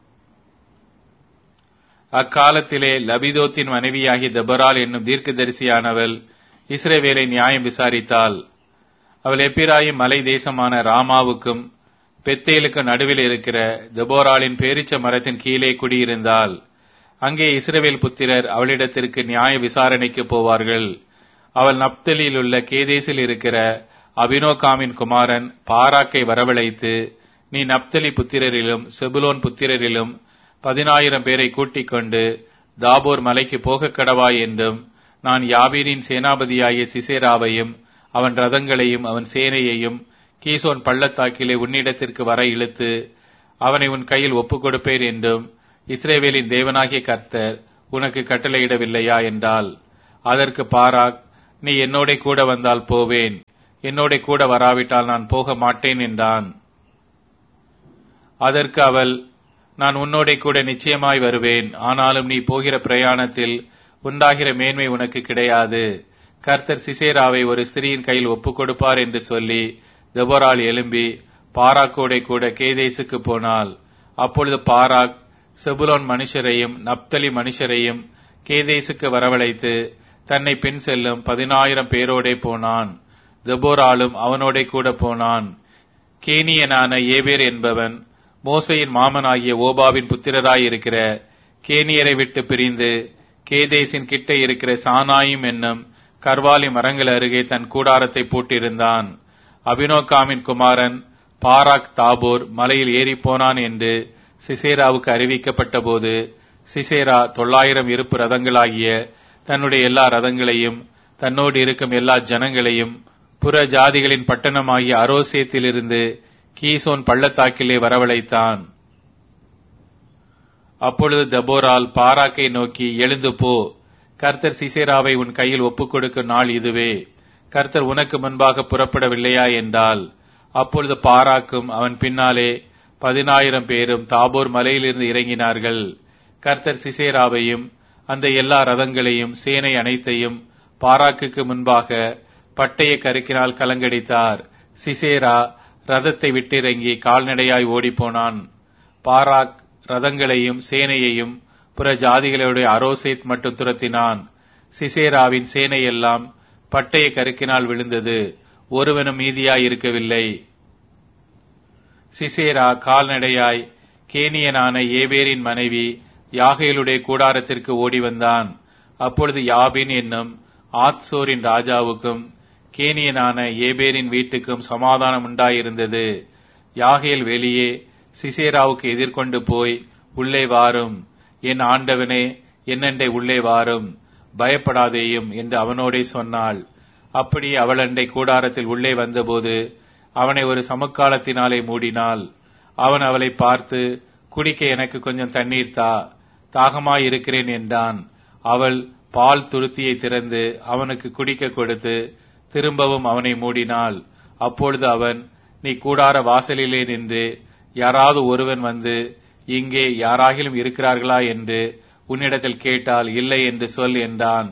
அக்காலத்திலே லபிதோத்தின் மனைவியாகிய தெபொராள் என்னும் தீர்க்கதரிசியானவள் இஸ்ரவேலை நியாயம் விசாரித்தாள். அவள் எப்பிராயிம் மலை தேசமான ராமாவுக்கும் பெத்தேலுக்கு நடுவில் இருக்கிற தெபொராளின் பேரிச்ச மரத்தின் கீழே குடியிருந்தாள். அங்கே இஸ்ரவேல் புத்திரர் அவளிடத்திற்கு நியாய விசாரணைக்கு போவார்கள். அவள் நப்தலியில் உள்ள கேதேசில் இருக்கிற அபினோகாமின் குமாரன் பாராக்கை வரவழைத்து, நீ நப்தலி புத்திரரிலும் செபுலோன் புத்திரரிலும் பதினாயிரம் பேரை கூட்டிக் கொண்டு தாபோர் மலைக்கு போக கடவாய் என்றும், நான் யாபீரின் சேனாபதியாகிய சிசேராவையும் அவன் ரதங்களையும் அவன் சேனையையும் கீசோன் பள்ளத்தாக்கிலே உன்னிடத்திற்கு வர இழுத்து அவனை உன் கையில் ஒப்புக் கொடுப்பேன் என்றும் இஸ்ரவேலின் தேவனாகிய கர்த்தர் உனக்கு கட்டளையிடவில்லையா என்றால், அதற்கு பாராக், நீ என்னோட கூட வந்தால் போவேன், என்னோட கூட வராவிட்டால் நான் போக மாட்டேன் என்றான். அதற்கு அவள், நான் உன்னோட கூட நிச்சயமாய் வருவேன், ஆனாலும் நீ போகிற பிரயாணத்தில் உண்டாகிற மேன்மை உனக்கு கிடையாது. கர்த்தர் சிசேராவை ஒரு ஸ்திரீயின் கையில் ஒப்புக் கொடுப்பார் என்று சொல்லி தெபொராள் எழும்பி பாராக்கோடை கூட கேதேசுக்கு போனாள். அப்பொழுது பாராக் செபுலோன் மனுஷரையும் நப்தலி மனுஷரையும் கேதேசுக்கு வரவழைத்து தன்னை பின் செல்லும் பதினாயிரம் பேரோடே போனான். தெபொராளும் அவனோட கூட போனான். கேனியனான ஏபேர் என்பவன் மோசையின் மாமனாகிய ஓபாவின் புத்திரராயிருக்கிற கேனியரை விட்டு பிரிந்து கேதேசின் கிட்ட இருக்கிற சானாயும் என்னும் கர்வாலி மரங்கள் அருகே தன் கூடாரத்தை போட்டிருந்தான். அபினோகாமின் குமாரன் பாராக் தாபோர் மலையில் ஏறி போனான் என்று சிசேராவுக்கு அறிவிக்கப்பட்ட போது, சிசேரா தொள்ளாயிரம் இருப்பு ரதங்களாகிய தன்னுடைய எல்லா ரதங்களையும் தன்னோடு இருக்கும் எல்லா ஜனங்களையும் புற ஜாதிகளின் பட்டணமாகிய அரோசேத்திலிருந்து கீசோன் பள்ளத்தாக்கிலே வரவழைத்தான். அப்பொழுது தெபொராள் பாராக்கை நோக்கி, எழுந்து போ, கர்த்தர் சிசேராவை உன் கையில் ஒப்புக் கொடுக்கும் நாள் இதுவே, கர்த்தர் உனக்கு முன்பாக புறப்படவில்லையா என்றால். அப்பொழுது பாராக்கும் அவன் பின்னாலே பதினாயிரம் பேரும் தாபோர் மலையிலிருந்து இறங்கினார்கள். கர்த்தர் சிசேராவையும் அந்த எல்லா ரதங்களையும் சேனை அனைத்தையும் பாராக்குக்கு முன்பாக பட்டய கருக்கினால் கலங்கடித்தார். சிசேரா ரதத்தை விட்டிறங்கி கால்நடையாய் ஓடிப்போனான். பாராக் ரதங்களையும் சேனையையும் புற ஜாதிகளுடைய அரோசேத் மட்டும் துரத்தினான். சிசேராவின் சேனையெல்லாம் பட்டய கருக்கினால் விழுந்தது, ஒருவனும் மீதியாய் இருக்கவில்லை. சிசேரா கால்நடையாய் கேனியனான ஏபேரின் மனைவி யாகேலுடைய கூடாரத்திற்கு ஓடி வந்தான். அப்பொழுது யாபின் என்னும் ஆத்சோரின் ராஜாவுக்கும் கேனியனான ஏபேரின் வீட்டுக்கும் சமாதானம் உண்டாயிருந்தது. யாகேல் வெளியே சிசேராவுக்கு எதிர்கொண்டு போய், உள்ளே வாரும், என் ஆண்டவனே, என்னண்டை உள்ளே வாரும், பயப்படாதேயும் என்று அவனோடே சொன்னாள். அப்படி அவளண்டை கூடாரத்தில் உள்ளே வந்தபோது அவனை ஒரு சமுக்காலத்தினாலே மூடினாள். அவன் அவளை பார்த்து, குடிக்க எனக்கு கொஞ்சம் தண்ணீர் தா, தாகமாயிருக்கிறேன் என்றான். அவள் பால் துருத்தியை திறந்து அவனுக்கு குடிக்க கொடுத்து திரும்பவும் அவனை மூடினாள். அப்பொழுது அவன், நீ கூடார வாசலிலே நின்று யாராவது ஒருவன் வந்து இங்கே யாராகிலும் இருக்கிறார்களா என்று உன்னிடத்தில் கேட்டால் இல்லை என்று சொல் என்றான்.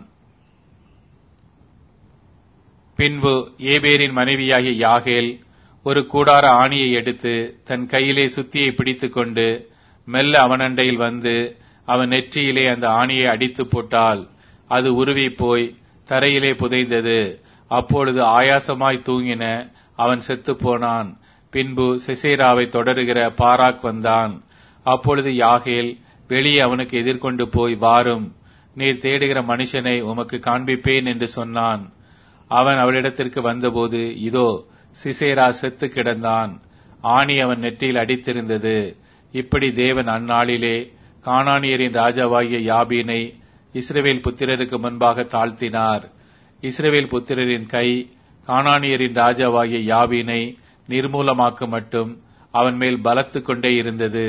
பின்பு ஏபேரின் மனைவியாகிய யாகேல் ஒரு கூடார ஆணியை எடுத்து தன் கையிலே சுத்தியை பிடித்துக் கொண்டு மெல்ல அவனண்டையில் வந்து அவன் நெற்றியிலே அந்த ஆணியை அடித்து போட்டாள். அது உருவி போய் தரையிலே புதைந்தது. அப்பொழுது ஆயாசமாய் தூங்கின அவன் செத்து போனான். பின்பு சிசேராவை தொடருகிற பாராக் வந்தான். அப்பொழுது யாகேல் வெளியே அவனுக்கு எதிர்கொண்டு போய், வாரும், நீர் தேடுகிற மனுஷனை உமக்கு காண்பிப்பேன் என்று சொன்னான். அவன் அவளிடத்திற்கு வந்தபோது, இதோ சிசேரா செத்து கிடந்தான், ஆணி அவன் நெற்றியில் அடித்திருந்தது. இப்படி தேவன் அந்நாளிலே கானானியரின் ராஜாவாகிய யாபீனை இஸ்ரவேல் புத்திரருக்கு முன்பாக தாழ்த்தினார். இஸ்ரவேல் புத்திரரின் கை கானானியரின் ராஜாவாகிய யாபீனை நிர்மூலமாக்க மட்டும் அவன் மேல் பலத்து கொண்டே இருந்தது.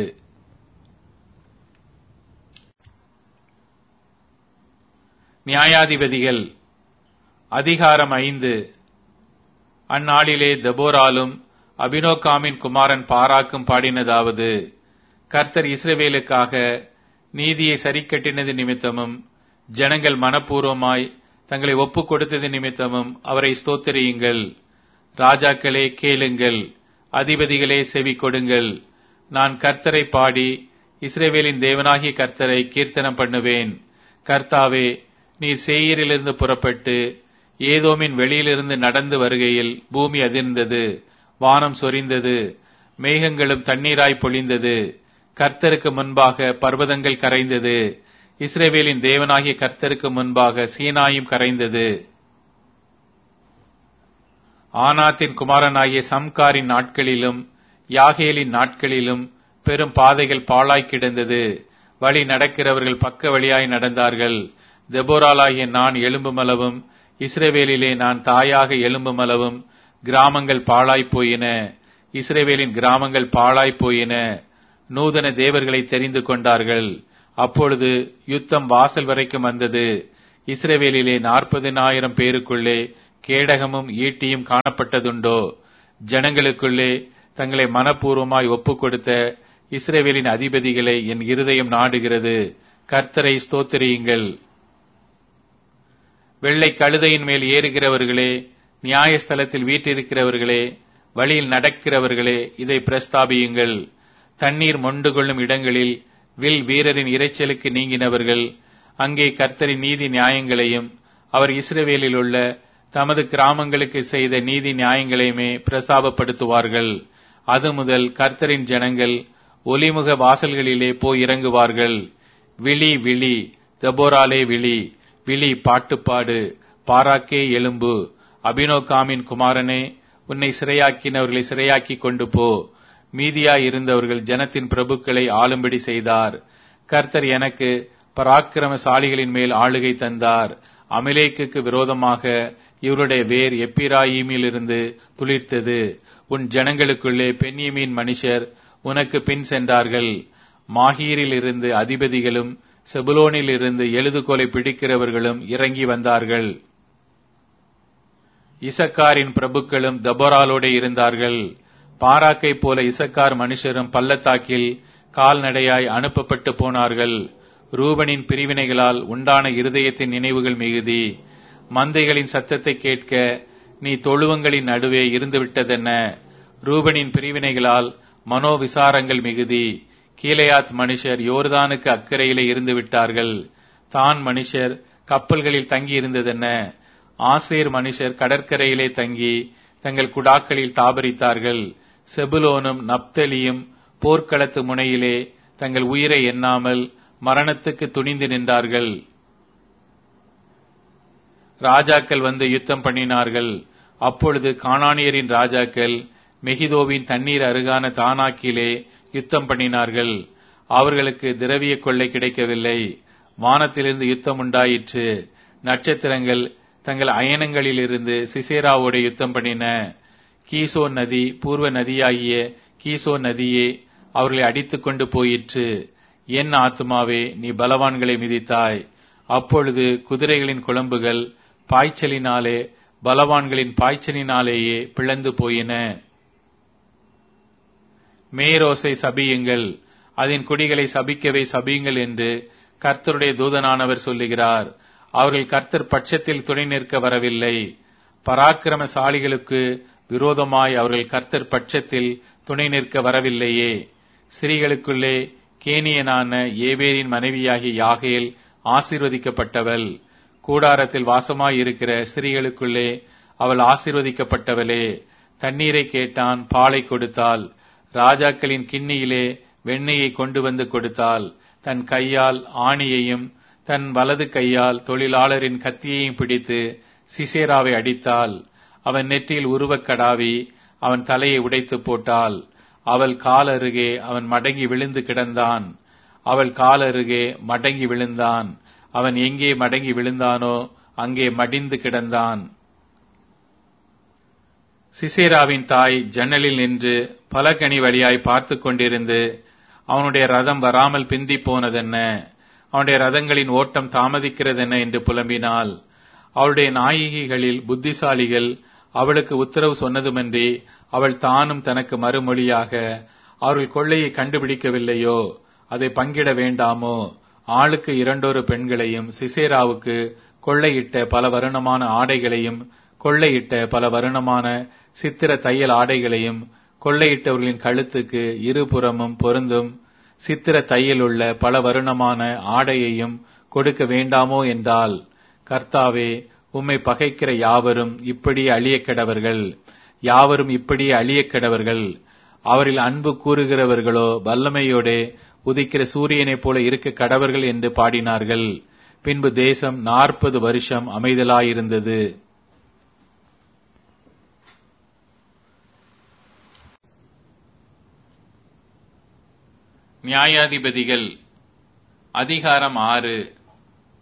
நியாயாதிபதிகள் அதிகாரம் ஐந்து. அந்நாளிலே தெபொராலும் அபினோகாமின் குமாரன் பாராக்கும் பாடினதாவது, கர்த்தர் இஸ்ரவேலுக்காக நீதியை சரிக்கட்டினது நிமித்தமும் ஜனங்கள் மனப்பூர்வமாய் தங்களை ஒப்புக் கொடுத்தது நிமித்தமும் அவரை ஸ்தோத்திரியுங்கள். ராஜாக்களே கேளுங்கள், அதிபதிகளே செவி கொடுங்கள். நான் கர்த்தரை பாடி இஸ்ரவேலின் தேவனாகிய கர்த்தரை கீர்த்தனம் பண்ணுவேன். கர்த்தாவே, நீர் சேயீரிலிருந்து புறப்பட்டு ஏதோமின் வெளியிலிருந்து நடந்து வருகையில் பூமி அதிர்ந்தது, வானம் சொரிந்தது, மேகங்களும் தண்ணீராய் பொழிந்தது. கர்த்தருக்கு முன்பாக பர்வதங்கள் கரைந்தது, இஸ்ரவேலின் தேவனாகிய கர்த்தருக்கு முன்பாக சீனாயும் கரைந்தது. ஆனாத்தின் குமாரனாகிய சம்காரின் நாட்களிலும் யாகேலின் நாட்களிலும் பெரும் பாதைகள் பாழாய் கிடந்தது. வழி நடக்கிறவர்கள் பக்க வழியாய் நடந்தார்கள். தெபொராளாகிய நான் எலும்புமளவும், இஸ்ரவேலிலே நான் தாயாக எலும்புமளவும், கிராமங்கள் பாழாய் போயின. இஸ்ரவேலின் கிராமங்கள் பாழாய் போயின. நூதன தேவர்களை தெரிந்து கொண்டார்கள். அப்பொழுது யுத்தம் வாசல் வரைக்கும் வந்தது. இஸ்ரவேலிலே நாற்பதினாயிரம் பேருக்குள்ளே கேடகமும் ஈட்டியும் காணப்பட்டதுண்டோ? ஜனங்களுக்குள்ளே தங்களை மனப்பூர்வமாய் ஒப்புக் கொடுத்த இஸ்ரவேலின் அதிபதிகளை என் இருதயம் நாடுகிறது. கர்த்தரை ஸ்தோத்திரியுங்கள். வெள்ளை கழுதையின் மேல் ஏறுகிறவர்களே, நியாயஸ்தலத்தில் வீற்றிருக்கிறவர்களே, வழியில் நடக்கிறவர்களே, இதை பிரஸ்தாபியுங்கள். தண்ணீர் மொண்டு கொள்ளும் இடங்களில் வில் வீரரின் இரைச்சலுக்கு நீங்கினவர்கள் அங்கே கர்த்தரின் நீதி நியாயங்களையும் அவர் இஸ்ரவேலில் உள்ள தமது கிராமங்களுக்கு செய்த நீதி நியாயங்களையுமே பிரஸ்தாபப்படுத்துவார்கள். அது முதல் கர்த்தரின் ஜனங்கள் ஒலிமுக வாசல்களிலே போய் இறங்குவார்கள். விழி விழி, தெபோராலே விழி, விழி பாட்டுப்பாடு, பாராக்கே எலும்பு, அபினோகாமின் குமாரனே, உன்னை சிறையாக்கினவர்களை சிறையாக்கி கொண்டு போ. மீதியாய் இருந்தவர்கள் ஜனத்தின் பிரபுக்களை ஆளும்படி செய்தார். கர்த்தர் எனக்கு பராக்கிரமசாலிகளின் மேல் ஆளுகை தந்தார். அமிலேக்குக்கு விரோதமாக இவருடைய வேர் எப்பிராயீமிலிருந்து துளிர்த்தது. உன் ஜனங்களுக்குள்ளே பென்யமீன் மனுஷர் உனக்கு பின் சென்றார்கள். மாகீரில் இருந்து அதிபதிகளும் செபுலோனில் இருந்து எழுதுகோலை பிடிக்கிறவர்களும் இறங்கி வந்தார்கள். இசக்காரின் பிரபுக்களும் தெபொராலோடே இருந்தார்கள். பாராக்கை போல இசக்கார் மனுஷரும் பள்ளத்தாக்கில் கால்நடையாய் அனுப்பப்பட்டு போனார்கள். ரூபனின் பிரிவினைகளால் உண்டான இருதயத்தின் நினைவுகள் மிகுதி. மந்தைகளின் சத்தத்தை கேட்க நீ தொழுவங்களின் நடுவே இருந்துவிட்டதென்ன? ரூபனின் பிரிவினைகளால் மனோவிசாரங்கள் மிகுதி. கீலேயாத் மனுஷர் யோர்தானுக்கு அக்கறையிலே இருந்து விட்டார்கள். தான் மனுஷர் கப்பல்களில் தங்கி இருந்ததென்ன? ஆசேர் மனுஷர் கடற்கரையிலே தங்கி தங்கள் குடாக்களில் தாபரித்தார்கள். செபுலோனும் நப்தலியும் போர்க்களத்து முனையிலே தங்கள் உயிரை எண்ணாமல் மரணத்துக்கு துணிந்து நின்றார்கள். ராஜாக்கள் வந்து யுத்தம் பண்ணினார்கள். அப்பொழுது கானானியரின் ராஜாக்கள் மெகிதோவின் தண்ணீர் அருகான தானாக்கிலே யுத்தம் பண்ணினார்கள். அவர்களுக்கு திரவிய கொள்ளை கிடைக்கவில்லை. வானத்திலிருந்து யுத்தம் உண்டாயிற்று. நட்சத்திரங்கள் தங்கள் அயனங்களிலிருந்து சிசேராவோடு யுத்தம் பண்ணின. கீசோன் நதி, பூர்வ நதியாகிய கீசோன் நதியே அவர்களை அடித்துக் கொண்டு போயிற்று. என் ஆத்துமாவே, நீ பலவான்களை மிதித்தாய். அப்பொழுது குதிரைகளின் குளம்புகள் பாய்ச்சலினாலே பலவான்களின் பாய்ச்சலினாலேயே பிளந்து போயின. மேரோசை சபியுங்கள், அதன் குடிகளை சபிக்கவே சபியுங்கள் என்று கர்த்தருடைய தூதனானவர் சொல்லுகிறார். அவர்கள் கர்த்தர் பட்சத்தில் துணை நிற்க வரவில்லை. பராக்கிரமசாலிகளுக்கு விரோதமாய் அவர்கள் கர்த்தர் பட்சத்தில் துணை நிற்க வரவில்லையே. ஸ்திரீகளுக்குள்ளே கேனியனான ஏபேரின் மனைவியாகிய யாகேல் ஆசீர்வதிக்கப்பட்டவள். கூடாரத்தில் வாசமாயிருக்கிற ஸ்திரீகளுக்குள்ளே அவள் ஆசீர்வதிக்கப்பட்டவளே. தண்ணீரை கேட்டான், பாலை கொடுத்தாள். ராஜாக்களின் கிண்ணியிலே வெண்ணெயை கொண்டு வந்து கொடுத்தாள். தன் கையால் ஆணியையும் தன் வலது கையால் தொழிலாளரின் கத்தியையும் பிடித்து சிசேராவை அடித்தாள். அவன் நெற்றியில் உருவக் கடாவி அவன் தலையை உடைத்து போட்டாள். அவள் கால் அருகே அவன் மடங்கி விழுந்து கிடந்தான். அவள் கால் அருகே மடங்கி விழுந்தான். அவன் எங்கே மடங்கி விழுந்தானோ அங்கே மடிந்து கிடந்தான். சிசேராவின் தாய் ஜன்னலில் நின்று பலகனி வழியாய் பார்த்து கொண்டிருந்து, அவனுடைய ரதம் வராமல் பிந்தி போனதென்ன, அவனுடைய ரதங்களின் ஓட்டம் தாமதிக்கிறதென்ன என்று புலம்பினாள். அவளுடைய நாயகிகளில் புத்திசாலிகள் அவளுக்கு உத்தரவு சொன்னதுமன்றி அவள் தானும் தனக்கு மறுமொழியாக, அவர்கள் கொள்ளையை கண்டுபிடிக்கவில்லையோ, அதை பங்கிட வேண்டாமோ? ஆளுக்கு இரண்டொரு பெண்களையும் சிசேராவுக்கு கொள்ளையிட்ட பல வருணமான ஆடைகளையும் கொள்ளையிட்ட பல வருணமான சித்திர தையல் ஆடைகளையும் கொள்ளையிட்டவர்களின் கழுத்துக்கு இருபுறமும் பொருந்தும் சித்திர தையலுள்ள பல வருணமான ஆடையையும் கொடுக்க வேண்டாமோ என்றால், கர்த்தாவே, உம்மை பகைக்கிற யாவரும் இப்படியே அழியக்கெடவர்கள், யாவரும் இப்படியே அழியக்கெடவர்கள். அவரில் அன்பு கூறுகிறவர்களோ வல்லமையோடே உதிக்கிற சூரியனைப் போல இருக்க கடவர்கள் என்று பாடினார்கள். பின்பு தேசம் நாற்பது வருஷம் அமைதலாயிருந்தது. நியாயாதிபதிகள் அதிகாரம் ஆறு.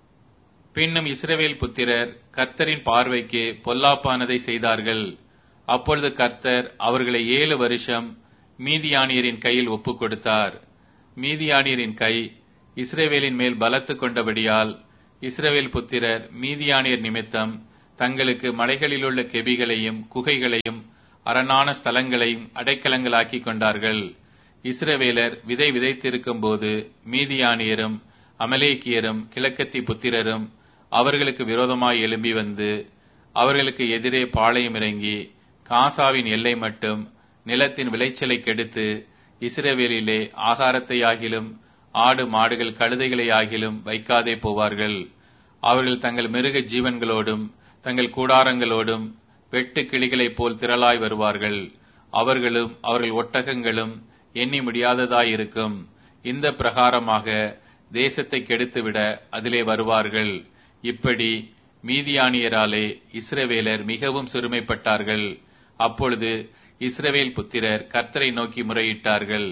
பின்னும் இஸ்ரவேல் புத்திரர் கர்த்தரின் பார்வைக்கு பொல்லாப்பானதை செய்தார்கள். அப்பொழுது கர்த்தர் அவர்களை ஏழு வருஷம் மீதியானியரின் கையில் ஒப்புக் கொடுத்தார். மீதியானியரின் கை இஸ்ரவேலின் மேல் பலத்து கொண்டபடியால் இஸ்ரவேல் புத்திரர் மீதியானியர் நிமித்தம் தங்களுக்கு மலைகளிலுள்ள கெபிகளையும் குகைகளையும் அரணான ஸ்தலங்களையும் அடைக்கலங்களாக்கி கொண்டார்கள். இஸ்ரவேலர் விதை விதைத்திருக்கும் போது மீதியானியரும் அமலேக்கியரும் கிழக்கத்தி புத்திரரும் அவர்களுக்கு விரோதமாய் எழும்பி வந்து அவர்களுக்கு எதிரே பாளையம் இறங்கி காசாவின் எல்லை மட்டும் நிலத்தின் விளைச்சலை கெடுத்து இஸ்ரவேலிலே ஆகாரத்தையாகிலும் ஆடு மாடுகள் கழுதைகளையாகிலும் வைக்காதே போவார்கள். அவர்கள் தங்கள் மிருக ஜீவன்களோடும் தங்கள் கூடாரங்களோடும் வெட்டு கிளிகளைப் போல் திரளாய் வருவார்கள். அவர்களும் அவர்கள் ஒட்டகங்களும் எண்ணி முடியாததாயிருக்கும். இந்த பிரகாரமாக தேசத்தை கெடுத்துவிட அதிலே வருவார்கள். இப்படி மீதியானியராலே இஸ்ரவேலர் மிகவும் சிறுமைப்பட்டார்கள். அப்பொழுது இஸ்ரவேல் புத்திரர் கர்த்தரை நோக்கி முறையிட்டார்கள்.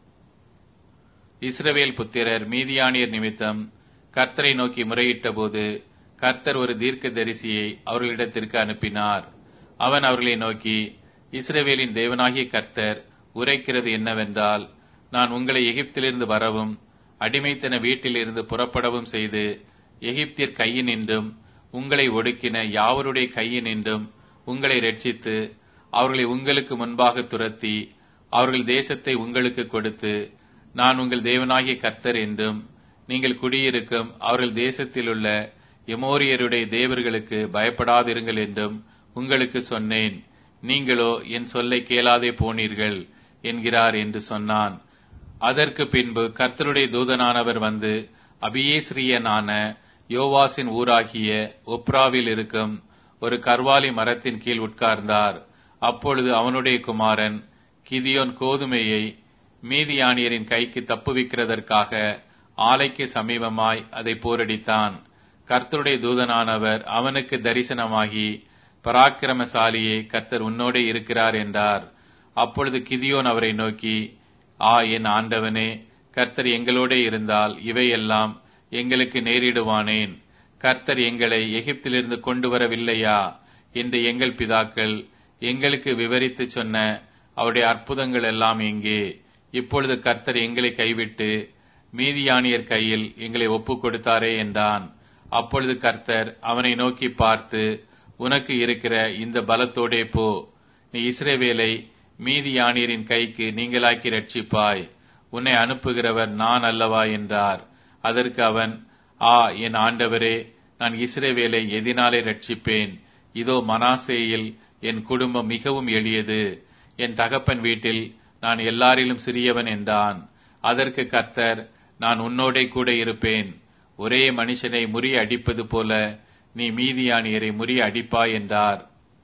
இஸ்ரவேல் புத்திரர் மீதியானியர் நிமித்தம் கர்த்தரை நோக்கி முறையிட்ட போது கர்த்தர் ஒரு தீர்க்கதரிசியை அவர்களிடத்திற்கு அனுப்பினார். அவன் அவர்களை நோக்கி, இஸ்ரவேலின் தேவனாகிய கர்த்தர் உரைக்கிறது என்னவென்றால், நான் உங்களை எகிப்திலிருந்து வரவும் அடிமைத்தன வீட்டிலிருந்து புறப்படவும் செய்து எகிப்தியர் கையினின்றும் உங்களை ஒடுக்கின யாவருடைய கையினின்றும் உங்களை ரட்சித்து அவர்களை உங்களுக்கு முன்பாக துரத்தி அவர்கள் தேசத்தை உங்களுக்கு கொடுத்து நான் உங்கள் தேவனாகிய கர்த்தர் என்றும் நீங்கள் குடியிருக்கும் அவர்கள் தேசத்திலுள்ள எமோரியருடைய தேவர்களுக்கு பயப்படாதிருங்கள் என்றும் உங்களுக்கு சொன்னேன். நீங்களோ என் சொல்லை கேளாதே போனீர்கள் என்கிறார் என்று சொன்னான். அதற்கு பின்பு கர்த்தருடைய தூதனானவர் வந்து அபியேஸ்ரியனான யோவாசின் ஊராகிய ஒப்ராவில் இருக்கும் ஒரு கர்வாலி மரத்தின் கீழ் உட்கார்ந்தார். அப்பொழுது அவனுடைய குமாரன் கிதியோன் கோதுமையை மீதியானியரின் கைக்கு தப்புவிக்கிறதற்காக ஆலைக்கு சமீபமாய் அதை போரடித்தான். கர்த்தருடைய தூதனானவர் அவனுக்கு தரிசனமாகி, பராக்கிரமசாலியே, கர்த்தர் உன்னோடே இருக்கிறார் என்றார். அப்பொழுது கிதியோன் அவரை நோக்கி, ஆ என் ஆண்டவனே, கர்த்தர் எங்களோடே இருந்தால் இவையெல்லாம் எங்களுக்கு நேரிடுவானேன்? கர்த்தர் எங்களை எகிப்திலிருந்து கொண்டு வரவில்லையா என்று எங்கள் பிதாக்கள் எங்களுக்கு விவரித்து சொன்ன அவருடைய அற்புதங்கள் எல்லாம் எங்கே? இப்பொழுது கர்த்தர் எங்களை கைவிட்டு மீதியானியர் கையில் எங்களை ஒப்புக் கொடுத்தாரே என்றான். அப்பொழுது கர்த்தர் அவனை நோக்கி பார்த்து, உனக்கு இருக்கிற இந்த பலத்தோடே போ, நீ இஸ்ரவேலை மீதியானியரின் கைக்கு நீங்களாக்கி ரட்சிப்பாய், உன்னை அனுப்புகிறவர் நான் அல்லவா என்றார். அதற்கு அவன், ஆ என் ஆண்டவரே, நான் இஸ்ரவேலை எதினாலே ரட்சிப்பேன்? இதோ மனாசேயில் என் குடும்பம் மிகவும் எளியது, என் தகப்பன் வீட்டில் நான் எல்லாரிலும் சிறியவன் என்றான். அதற்கு கர்த்தர், நான் உன்னோடே கூட இருப்பேன், ஒரே மனுஷனை முறிய அடிப்பது போல நீ மீதியானியரை முறிய அடிப்பாய் என்றார்.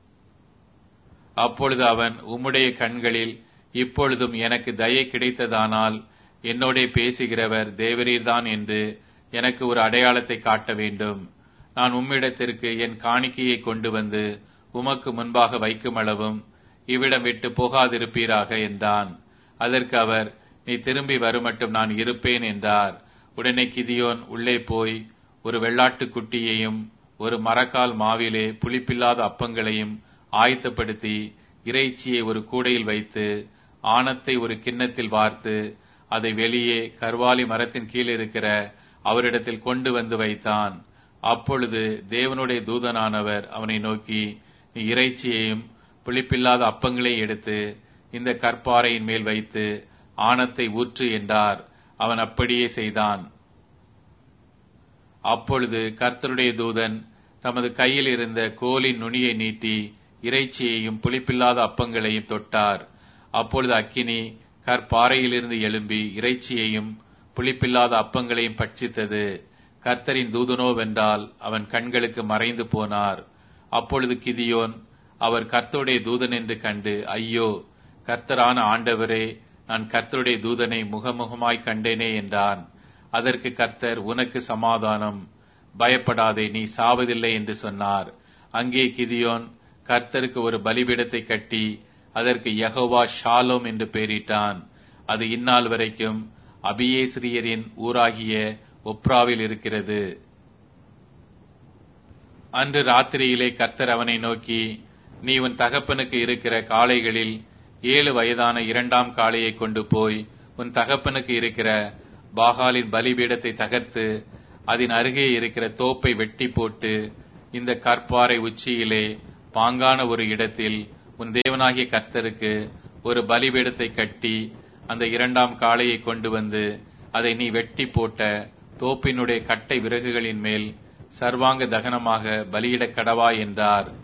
அப்பொழுது அவன், உம்முடைய கண்களில் இப்பொழுதும் எனக்கு தயை கிடைத்ததானால் என்னோடே பேசுகிறவர் தேவரீர்தான் என்று எனக்கு ஒரு அடையாளத்தை காட்ட வேண்டும். நான் உம்மிடத்திற்கு என் காணிக்கையை கொண்டு வந்து உமக்கு முன்பாக வைக்கும் அளவும் இவ்விடம் விட்டு போகாதிருப்பீராக என்றான். அதற்கு அவர், நீ திரும்பி வருமட்டும் நான் இருப்பேன் என்றார். உடனே கிதியோன் உள்ளே போய் ஒரு வெள்ளாட்டுக் குட்டியையும் ஒரு மரக்கால் மாவிலே புளிப்பில்லாத அப்பங்களையும் ஆயத்தப்படுத்தி இறைச்சியை ஒரு கூடையில் வைத்து ஆணத்தை ஒரு கிண்ணத்தில் வார்த்து அதை வெளியே கர்வாலி மரத்தின் கீழ் இருக்கிற அவரிடத்தில் கொண்டு வந்து வைத்தான். அப்பொழுது தேவனுடைய தூதனானவர் அவனை நோக்கி, நீ இறைச்சியையும் புளிப்பில்லாத அப்பங்களையும் எடுத்து இந்த கற்பாறையின் மேல் வைத்து ஆணத்தை ஊற்று என்றார். அவன் அப்படியே செய்தான். அப்பொழுது கர்த்தருடைய தூதன் தமது கையில் இருந்த கோலின் நுனியை நீட்டி இறைச்சியையும் புளிப்பில்லாத அப்பங்களையும் தொட்டார். அப்பொழுது அக்கினி கற்பாறையிலிருந்து எழும்பி இறைச்சியையும் புளிப்பில்லாத அப்பங்களையும் பட்சித்தது. கர்த்தரின் தூதனோவென்றால் அவன் கண்களுக்கு மறைந்து போனார். அப்பொழுது கிதியோன் அவர் கர்த்தருடைய தூதன் என்று கண்டு, ஐயோ, கர்த்தரான ஆண்டவரே, நான் கர்த்தருடைய தூதனை முகமுகமாய் கண்டேனே என்றான். அதற்கு கர்த்தர், உனக்கு சமாதானம், பயப்படாதே, நீ சாவதில்லை என்று சொன்னார். அங்கே கிதியோன் கர்த்தருக்கு ஒரு பலிபீடத்தை கட்டி அதற்கு யெகோவா ஷாலோம் என்று பெயரிட்டான். அது இந்நாள் வரைக்கும் அபியேஸ்ரியரின் ஊராகிய ஒப்ராவில் இருக்கிறது. அன்று ராத்திரியிலே கர்த்தர் அவனை நோக்கி, நீ உன் தகப்பனுக்கு இருக்கிற காளைகளில் ஏழு வயதான இரண்டாம் காளையை கொண்டு போய் உன் தகப்பனுக்கு இருக்கிற பாகாலின் பலிபீடத்தை தகர்த்து அதன் அருகே இருக்கிற தோப்பை வெட்டி போட்டு இந்த கற்பாறை உச்சியிலே பாங்கான ஒரு இடத்தில் உன் தேவனாகிய கர்த்தருக்கு ஒரு பலிபீடத்தை கட்டி அந்த இரண்டாம் காளையை கொண்டு வந்து அதை நீ வெட்டி போட்ட தோப்பினுடைய கட்டை விறகுகளின் மேல் சர்வாங்க தகனமாக பலியிடக் கடவாய் என்றார்.